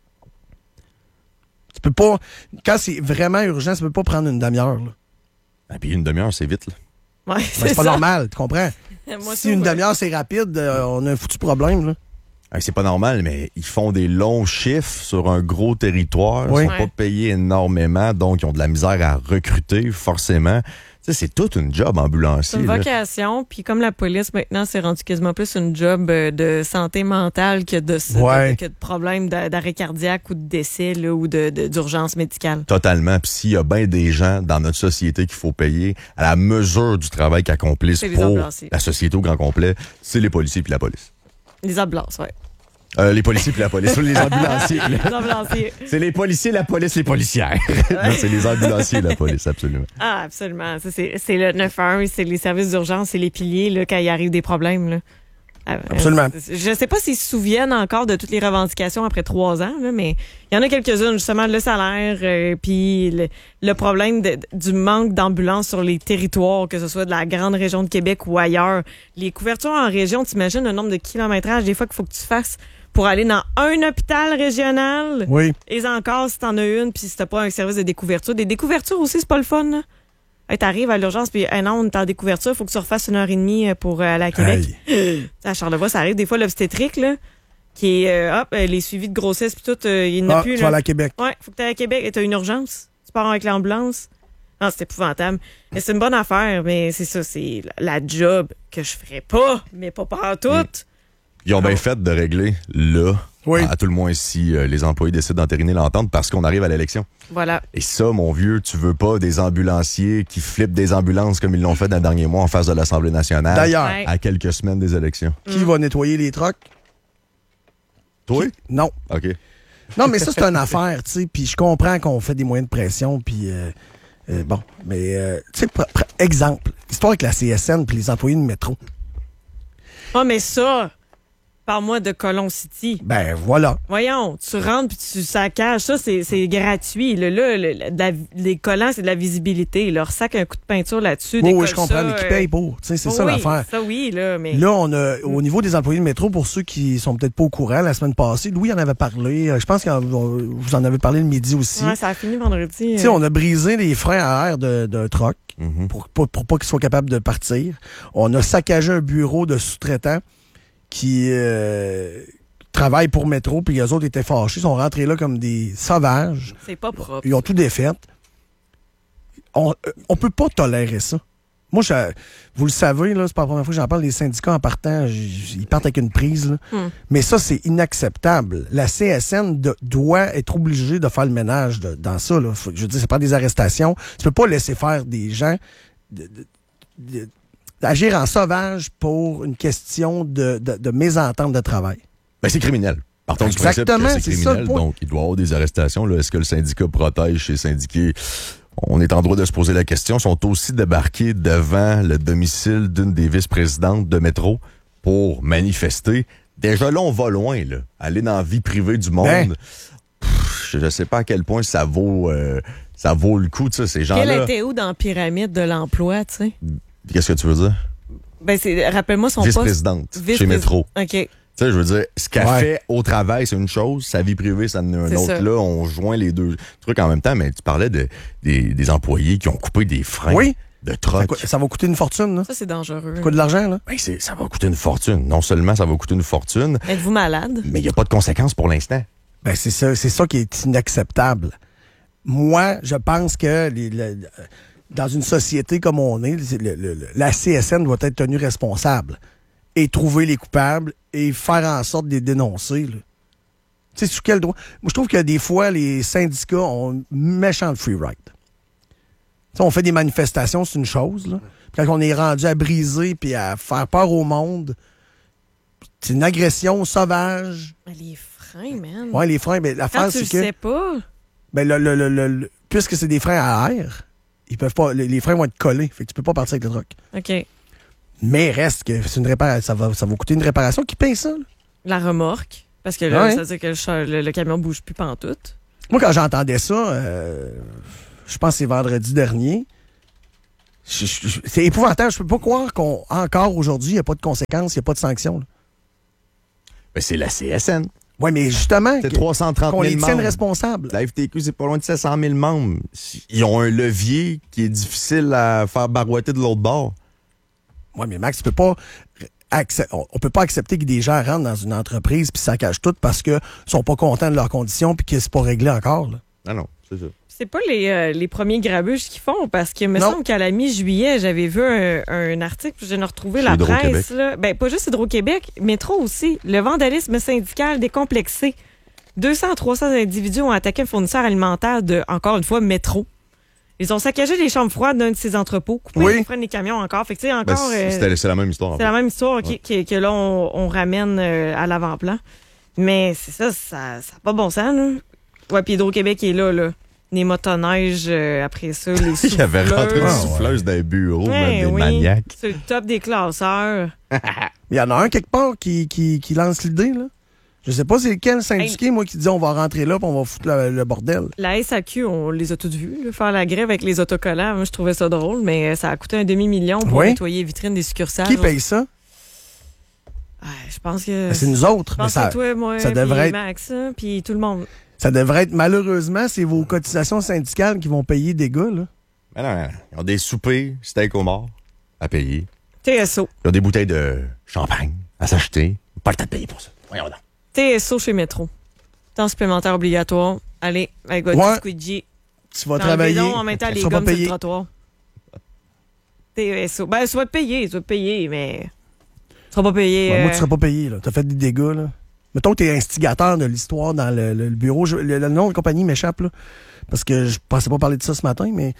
Tu peux pas... Quand c'est vraiment urgent, tu peux pas prendre une demi-heure. Là. Ah, puis une demi-heure, c'est vite, là. Ouais, ben, c'est c'est pas ça. normal, tu comprends? Moi, si tout, une ouais. demi-heure, c'est rapide, euh, on a un foutu problème, là. Ah, c'est pas normal, mais ils font des longs chiffres sur un gros territoire. Oui. Ils sont pas payés énormément, donc ils ont de la misère à recruter, forcément. Tu sais, c'est toute une job ambulancier. C'est une là. vocation, puis comme la police, maintenant, c'est rendu quasiment plus une job euh, de santé mentale que de, Ouais. de, que de problèmes d'a- d'arrêt cardiaque ou de décès là, ou de, de- d'urgence médicale. Totalement. Puis s'il y a bien des gens dans notre société qu'il faut payer à la mesure du travail qu'ils accomplissent C'est les pour ambulanciers. la société au grand complet, c'est les policiers puis la police. Les ambulances, oui. Euh, les policiers puis la police. les ambulanciers. Les ambulanciers. C'est les policiers, la police, les policières. Non, c'est les ambulanciers, la police, absolument. Ah, absolument. Ça, c'est, c'est le neuf un un, c'est les services d'urgence, c'est les piliers là, quand il arrive des problèmes. Là. Ah, Absolument. euh, Je sais pas s'ils se souviennent encore de toutes les revendications après trois ans, là, mais il y en a quelques-unes, justement, le salaire, euh, puis le, le problème de- du manque d'ambulances sur les territoires, que ce soit de la grande région de Québec ou ailleurs. Les couvertures en région, t'imagines le nombre de kilométrages des fois qu'il faut que tu fasses pour aller dans un hôpital régional. Oui. Et encore, si t'en as une, puis si t'as pas un service de découverture. Des découvertures aussi, c'est pas le fun, là. Hey, t'arrives à l'urgence, puis hey, non, on est en découverture, faut que tu refasses une heure et demie pour euh, aller à Québec. À Charlevoix, ça arrive des fois l'obstétrique, là, qui est, euh, hop, euh, les suivis de grossesse, puis tout, euh, il n'y en a Ah, plus. tu là. vas aller à Québec. Ouais, faut que t'ailles à Québec et t'as une urgence. Tu pars avec l'ambulance. Non, c'est épouvantable. Mais c'est une bonne affaire, mais c'est ça, c'est la, la job que je ferais pas, mais pas partout. Ils ont bien fait de régler là, Oui. à, à tout le moins si euh, les employés décident d'entériner l'entente parce qu'on arrive à l'élection. Voilà. Et ça, mon vieux, tu veux pas des ambulanciers qui flippent des ambulances comme ils l'ont fait dans le dernier mois en face de l'Assemblée nationale. D'ailleurs. Ouais. À quelques semaines des élections. Qui va nettoyer les trucks? Toi? Non. OK. Non, mais ça, c'est une affaire, tu sais. Puis je comprends qu'on fait des moyens de pression, puis euh, euh, bon. Mais, euh, tu sais, pr- pr- exemple, l'histoire avec la C S N puis les employés de métro. Ah, mais ça, parle-moi de Colon City. Ben, voilà. Voyons, tu rentres puis tu saccages. Ça, c'est, c'est gratuit. Là, là le- le- de la- les collants, c'est de la visibilité. Ils leur sac un coup de peinture là-dessus. Oui, des oui, je comprends, ça, mais qui euh, paye pour. Tu sais, c'est ça oui, l'affaire. Ça, oui, là, mais... Là, on a, au niveau des employés de métro, pour ceux qui sont peut-être pas au courant, la semaine passée, Louis en avait parlé. euh, Je pense que vous en avez parlé le midi aussi. Ouais, ça a fini vendredi. Tu sais, on a brisé les freins à air de- d'un truck Mhm. pour, pour, pour pas qu'ils soient capables de partir. On a saccagé un bureau de sous-traitants qui euh, travaillent pour Métro, puis les autres étaient fâchés. Ils sont rentrés là comme des sauvages. C'est pas propre. Ils ont tout défait. On, euh, on peut pas tolérer ça. Moi, je, vous le savez, là, c'est pas la première fois que j'en parle, les syndicats en partant, j- j- ils partent avec une prise. Là. Hmm. Mais ça, c'est inacceptable. La C S N de- doit être obligée de faire le ménage de- dans ça. Là. Faut- je veux dire, c'est pas des arrestations. Tu peux pas laisser faire des gens de- de- de- d'agir en sauvage pour une question de, de, de mésentente de travail. Ben, c'est criminel. Partons du principe Exactement, que c'est c'est ça criminel, le point. donc il doit y avoir des arrestations. Là. Est-ce que le syndicat protège ses syndiqués? On est en droit de se poser la question. Ils sont aussi débarqués devant le domicile d'une des vice-présidentes de Métro pour manifester. Déjà là, on va loin, là. Aller dans la vie privée du monde. Ben. Pff, je ne sais pas à quel point ça vaut, euh, ça vaut le coup, tu sais, ces Quel gens-là. était où dans la pyramide de l'emploi, tu sais? Qu'est-ce que tu veux dire? Ben, c'est, rappelle-moi son poste. Vice-présidente chez Vice-président. Métro. OK. Tu sais, je veux dire, ce qu'elle Ouais. fait au travail, c'est une chose, sa vie privée, ça en est un C'est autre. ça. Là, on joint les deux trucs en même temps, mais tu parlais de, des, des employés qui ont coupé des freins Oui. de Ça, truck. coûte- ça va coûter une fortune. Là. Ça, c'est dangereux. Ça coûte de l'argent. Là. Ben, c'est- ça va coûter une fortune. Non seulement ça va coûter une fortune, Êtes-vous malade? mais il n'y a pas de conséquences pour l'instant. Ben, c'est ça, c'est ça qui est inacceptable. moi, je pense que les, le, dans une société comme on est, le, le, le, la C S N doit être tenue responsable et trouver les coupables et faire en sorte de les dénoncer. Tu sais, sous quel droit? Moi, je trouve que des fois, les syndicats ont un méchant free ride. T'sais, on fait des manifestations, c'est une chose. Là. Puis quand on est rendu à briser puis à faire peur au monde, c'est une agression sauvage. Mais les freins, man. Ouais, les freins, ben, l'affaire, Quand tu c'est le que... sais pas... Ben, le, le, le, le, le- puisque c'est des freins à air, ils peuvent pas, les, les freins vont être collés. Fait que tu peux pas partir avec le truck. OK. Mais reste que c'est une réparation. Ça va, ça va coûter une réparation. Qui paye ça? Là? La remorque. Parce que là, Ouais. ça veut dire que le, char- le, le camion bouge plus pantoute. Moi, quand j'entendais ça, euh, je pense que c'est vendredi dernier, je- je- je- c'est épouvantable. Je peux pas croire qu'encore aujourd'hui, il n'y a pas de conséquences, il n'y a pas de sanctions. là. Ben, c'est la C S N. Oui, mais justement, C'est que- trois cent trente qu'on les mille tienne membres. responsables. La F T Q, c'est pas loin de sept cent mille membres. Ils ont un levier qui est difficile à faire barouetter de l'autre bord. Oui, mais Max, tu peux pas accep- on on peut pas accepter que des gens rentrent dans une entreprise puis saccagent tout parce qu'ils sont pas contents de leurs conditions puis que c'est pas réglé encore. Là. Ah non, c'est ça. C'est pas les, euh, les premiers grabuges qu'ils font, parce que me Non. semble qu'à la mi-juillet, j'avais vu un, un article, puis je viens de retrouver Chez la Hydro-Québec. presse. Là. Ben, pas juste Hydro-Québec, Métro aussi. Le vandalisme syndical décomplexé. deux cents à trois cents individus ont attaqué un fournisseur alimentaire de, encore une fois, Métro. Ils ont saccagé les chambres froides d'un de ses entrepôts, coupé Oui. les freins des camions encore. Fait que, tu sais, Ben, encore... c'est euh, c'était- c'est la même histoire. en c'est fait. la même histoire ok, Ouais. que, que là, on, on ramène euh, à l'avant-plan. Mais c'est ça, ça n'a pas bon sens, là. Ouais, puis Hydro-Québec est là, là. Les motoneiges, euh, après ça, les souffleuses. Il avait rentré une Ah, souffleuse dans les bureaux, Ouais, même, des oui, maniaques. sur le top des classeurs. Il y en a un quelque part qui, qui, qui lance l'idée. Là. Je sais pas c'est lequel syndiqué, moi, qui dit on va rentrer là puis on va foutre le, le bordel. La S A Q, on les a toutes vues, là, faire la grève avec les autocollants. Moi, je trouvais ça drôle, mais ça a coûté un demi-million pour Oui. nettoyer les vitrines des succursales. Qui paye ça? Ouais, je pense que... Ben, c'est nous autres. Je Mais pense ça, que toi, moi, ça devrait puis être- Max, hein, puis tout le monde. ça devrait être, malheureusement, c'est vos cotisations syndicales qui vont payer des gars. Là. Mais non, non, ils ont des soupers, steak au mort à payer. T S O. Ils ont des bouteilles de champagne à s'acheter. Pas le temps de payer pour ça. Voyons donc. T S O chez Métro. Temps supplémentaire obligatoire. Allez, avec votre Ouais. squeegee. Tu vas Dans le travailler. bidon, en même temps, tu les seras pas gommes sur le payé. trottoir. T S O. Ben, tu vas te payer, tu vas te payer, mais... Tu seras pas payé... Ouais, moi, euh, tu seras pas payé. Tu as fait des dégâts. Là. Mettons que tu es instigateur de l'histoire dans le, le- le bureau. Je- le, le nom de la compagnie m'échappe. Là, parce que je pensais pas parler de ça ce matin, mais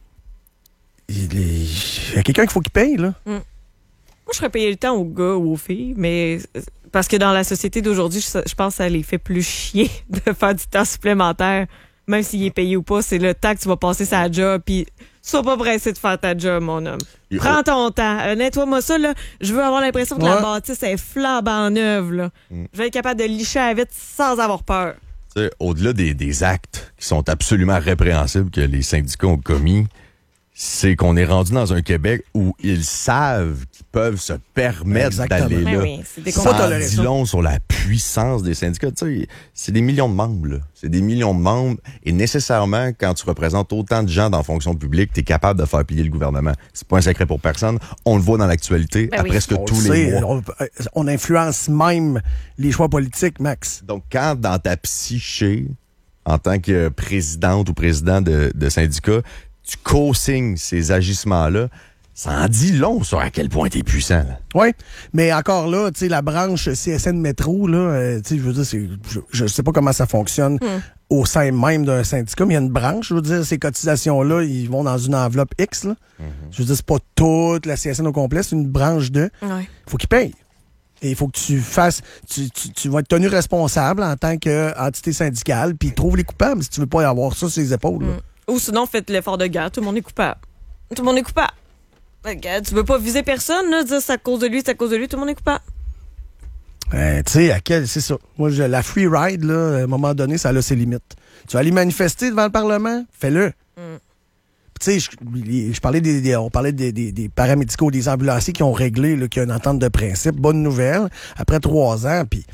il, est- il y a quelqu'un qu'il faut qu'il paye. Là. Moi, je serais payé le temps aux gars ou aux filles, mais parce que dans la société d'aujourd'hui, je, je pense que ça les fait plus chier de faire du temps supplémentaire, même s'il est payé ou pas. C'est le temps que tu vas passer sa job, puis sois pas pressé de faire ta job, mon homme. Il- Prends ton temps. Euh, nettoie-moi ça, là. Je veux avoir l'impression que la Ouais. bâtisse est flambant neuve, là. Mm. Je vais être capable de licher à vite sans avoir peur. Tu sais, au-delà des, des actes qui sont absolument répréhensibles que les syndicats ont commis, c'est qu'on est rendu dans un Québec où ils savent qu'ils peuvent se permettre Exactement. d'aller Ben là. oui, c'est Ça, Ça t'as en dit raison. long sur la puissance des syndicats. Tu sais, c'est des millions de membres. là. C'est des millions de membres. Et nécessairement, quand tu représentes autant de gens dans la fonction publique, tu es capable de faire plier le gouvernement. C'est pas un secret pour personne. On le voit dans l'actualité Ben à oui. presque On tous le les sait, mois. on, on influence même les choix politiques, Max. Donc, quand dans ta psyché, en tant que présidente ou président de, de syndicat, tu co-signes ces agissements-là, ça en dit long sur à quel point tu es puissant. là. Oui, mais encore là, tu sais, la branche C S N Métro, là, euh, tu sais, je veux dire, c'est- je, je sais pas comment ça fonctionne au sein même d'un syndicat, mais il y a une branche, je veux dire, ces cotisations-là, ils vont dans une enveloppe X, là. Je veux dire, c'est pas toute la C S N au complet, c'est une branche de. Ouais. Faut qu'ils payent. Et il faut que tu fasses, tu, tu, tu vas être tenu responsable en tant qu'entité syndicale, puis trouve les coupables si tu veux pas avoir ça sur les épaules. là. Mm. Ou sinon, faites l'effort de guerre. Tout le monde est coupable. Tout le monde est coupable. Regarde, tu veux pas viser personne, là, dire c'est à cause de lui, c'est à cause de lui, tout le monde est coupable. Euh, tu sais, à quel, c'est ça. Moi, je- la free ride, là, à un moment donné, ça a ses limites. Tu vas aller manifester devant le Parlement? Fais-le. Mm. Tu sais, je, je parlais des, des- on parlait des, des, des paramédicaux, des ambulanciers qui ont réglé, là, qu'il y a une entente de principe. Bonne nouvelle. Après trois ans, puis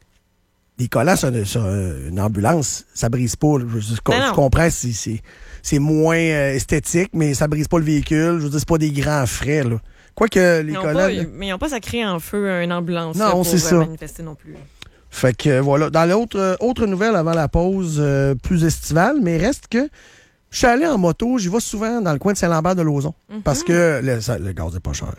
des collants sur, une- sur une ambulance, ça brise pas. là. Je, je- Ben je non. comprends, c'est, c'est, c'est moins euh, esthétique, mais ça brise pas le véhicule. Je veux dire, c'est pas des grands frais, là. Quoique les Ils ont collants... pas, là, mais ils n'ont pas sacré en feu une ambulance Non, là, pour c'est euh, ça. manifester non plus. Fait que voilà. Dans l'autre euh, autre nouvelle avant la pause, euh, plus estivale, mais reste que je suis allé en moto, j'y vais souvent dans le coin de Saint-Lambert-de-Lauzon. Mm-hmm. Parce que le, ça, le gaz est pas cher.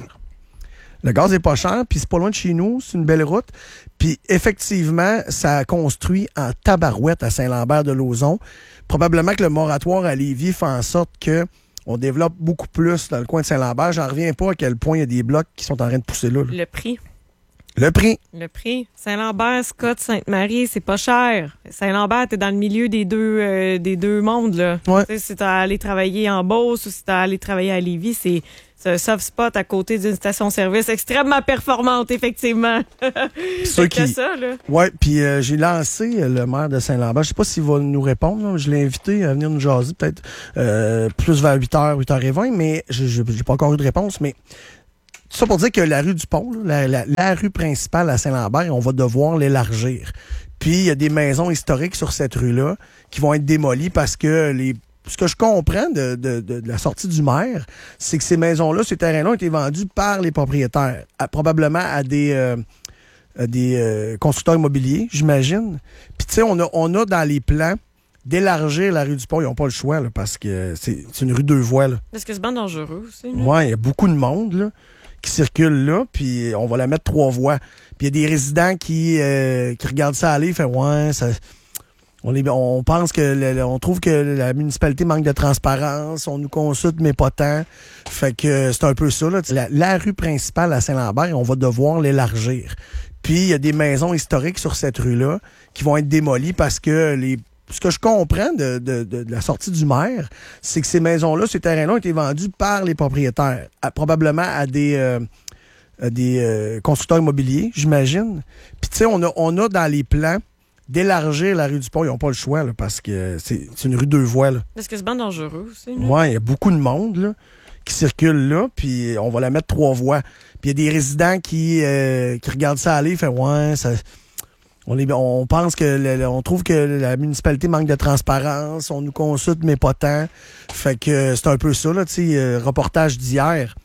Le gaz est pas cher, puis c'est pas loin de chez nous, c'est une belle route. Puis effectivement, ça a construit en tabarouette à Saint-Lambert-de-Lauzon. Probablement que le moratoire à Lévis fait en sorte que on développe beaucoup plus dans le coin de Saint-Lambert. J'en reviens pas à quel point il y a des blocs qui sont en train de pousser là. là. Le prix. Le prix. Le prix. Saint-Lambert, Scott, Sainte-Marie, c'est pas cher. Saint-Lambert, t'es dans le milieu des deux euh, des deux mondes, là. Ouais. Tu sais, si t'as allé travailler en Beauce ou si t'as allé travailler à Lévis, c'est, c'est un soft spot à côté d'une station-service extrêmement performante, effectivement. Ceux qui... ça, là. Ouais, puis euh, j'ai lancé le maire de Saint-Lambert. Je sais pas s'il va nous répondre. Là. Je l'ai invité à venir nous jaser, peut-être euh, plus vers huit heures, huit heures vingt, mais j'ai, j'ai pas encore eu de réponse, mais tout ça pour dire que la rue du Pont, là, la, la, la rue principale à Saint-Lambert, on va devoir l'élargir. Puis, il y a des maisons historiques sur cette rue-là qui vont être démolies parce que les ce que je comprends de, de, de, de la sortie du maire, c'est que ces maisons-là, ces terrains-là ont été vendus par les propriétaires, à, probablement à des, euh, à des euh, constructeurs immobiliers, j'imagine. Puis, tu sais, on a, on a dans les plans d'élargir la rue du Pont. Ils n'ont pas le choix, là, parce que c'est, c'est une rue deux voies. Là. Est-ce que c'est bien dangereux aussi? Oui, il y a beaucoup de monde, là, qui circule là, puis on va la mettre trois voies. Puis il y a des résidents qui, euh, qui regardent ça aller, fait ouais, ça, on, est, on pense que, le, on trouve que la municipalité manque de transparence, on nous consulte, mais pas tant. Fait que c'est un peu ça, là. La, la rue principale à Saint-Lambert, on va devoir l'élargir. Puis il y a des maisons historiques sur cette rue-là qui vont être démolies parce que les ce que je comprends de, de, de, de la sortie du maire, c'est que ces maisons-là, ces terrains-là ont été vendus par les propriétaires, à, probablement à des, euh, à des euh, constructeurs immobiliers, j'imagine. Puis tu sais, on a, on a dans les plans d'élargir la rue du Pont. Ils n'ont pas le choix, là, parce que c'est, c'est une rue deux voies. Là. Est-ce que c'est bien dangereux aussi? Oui, il y a beaucoup de monde là, qui circule là, puis on va la mettre trois voies. Puis il y a des résidents qui, euh, qui regardent ça aller, fait ouais, ça... On, est, on pense que le, on trouve que la municipalité manque de transparence, on nous consulte mais pas tant. Fait que c'est un peu ça là, tu sais, euh, reportage d'hier.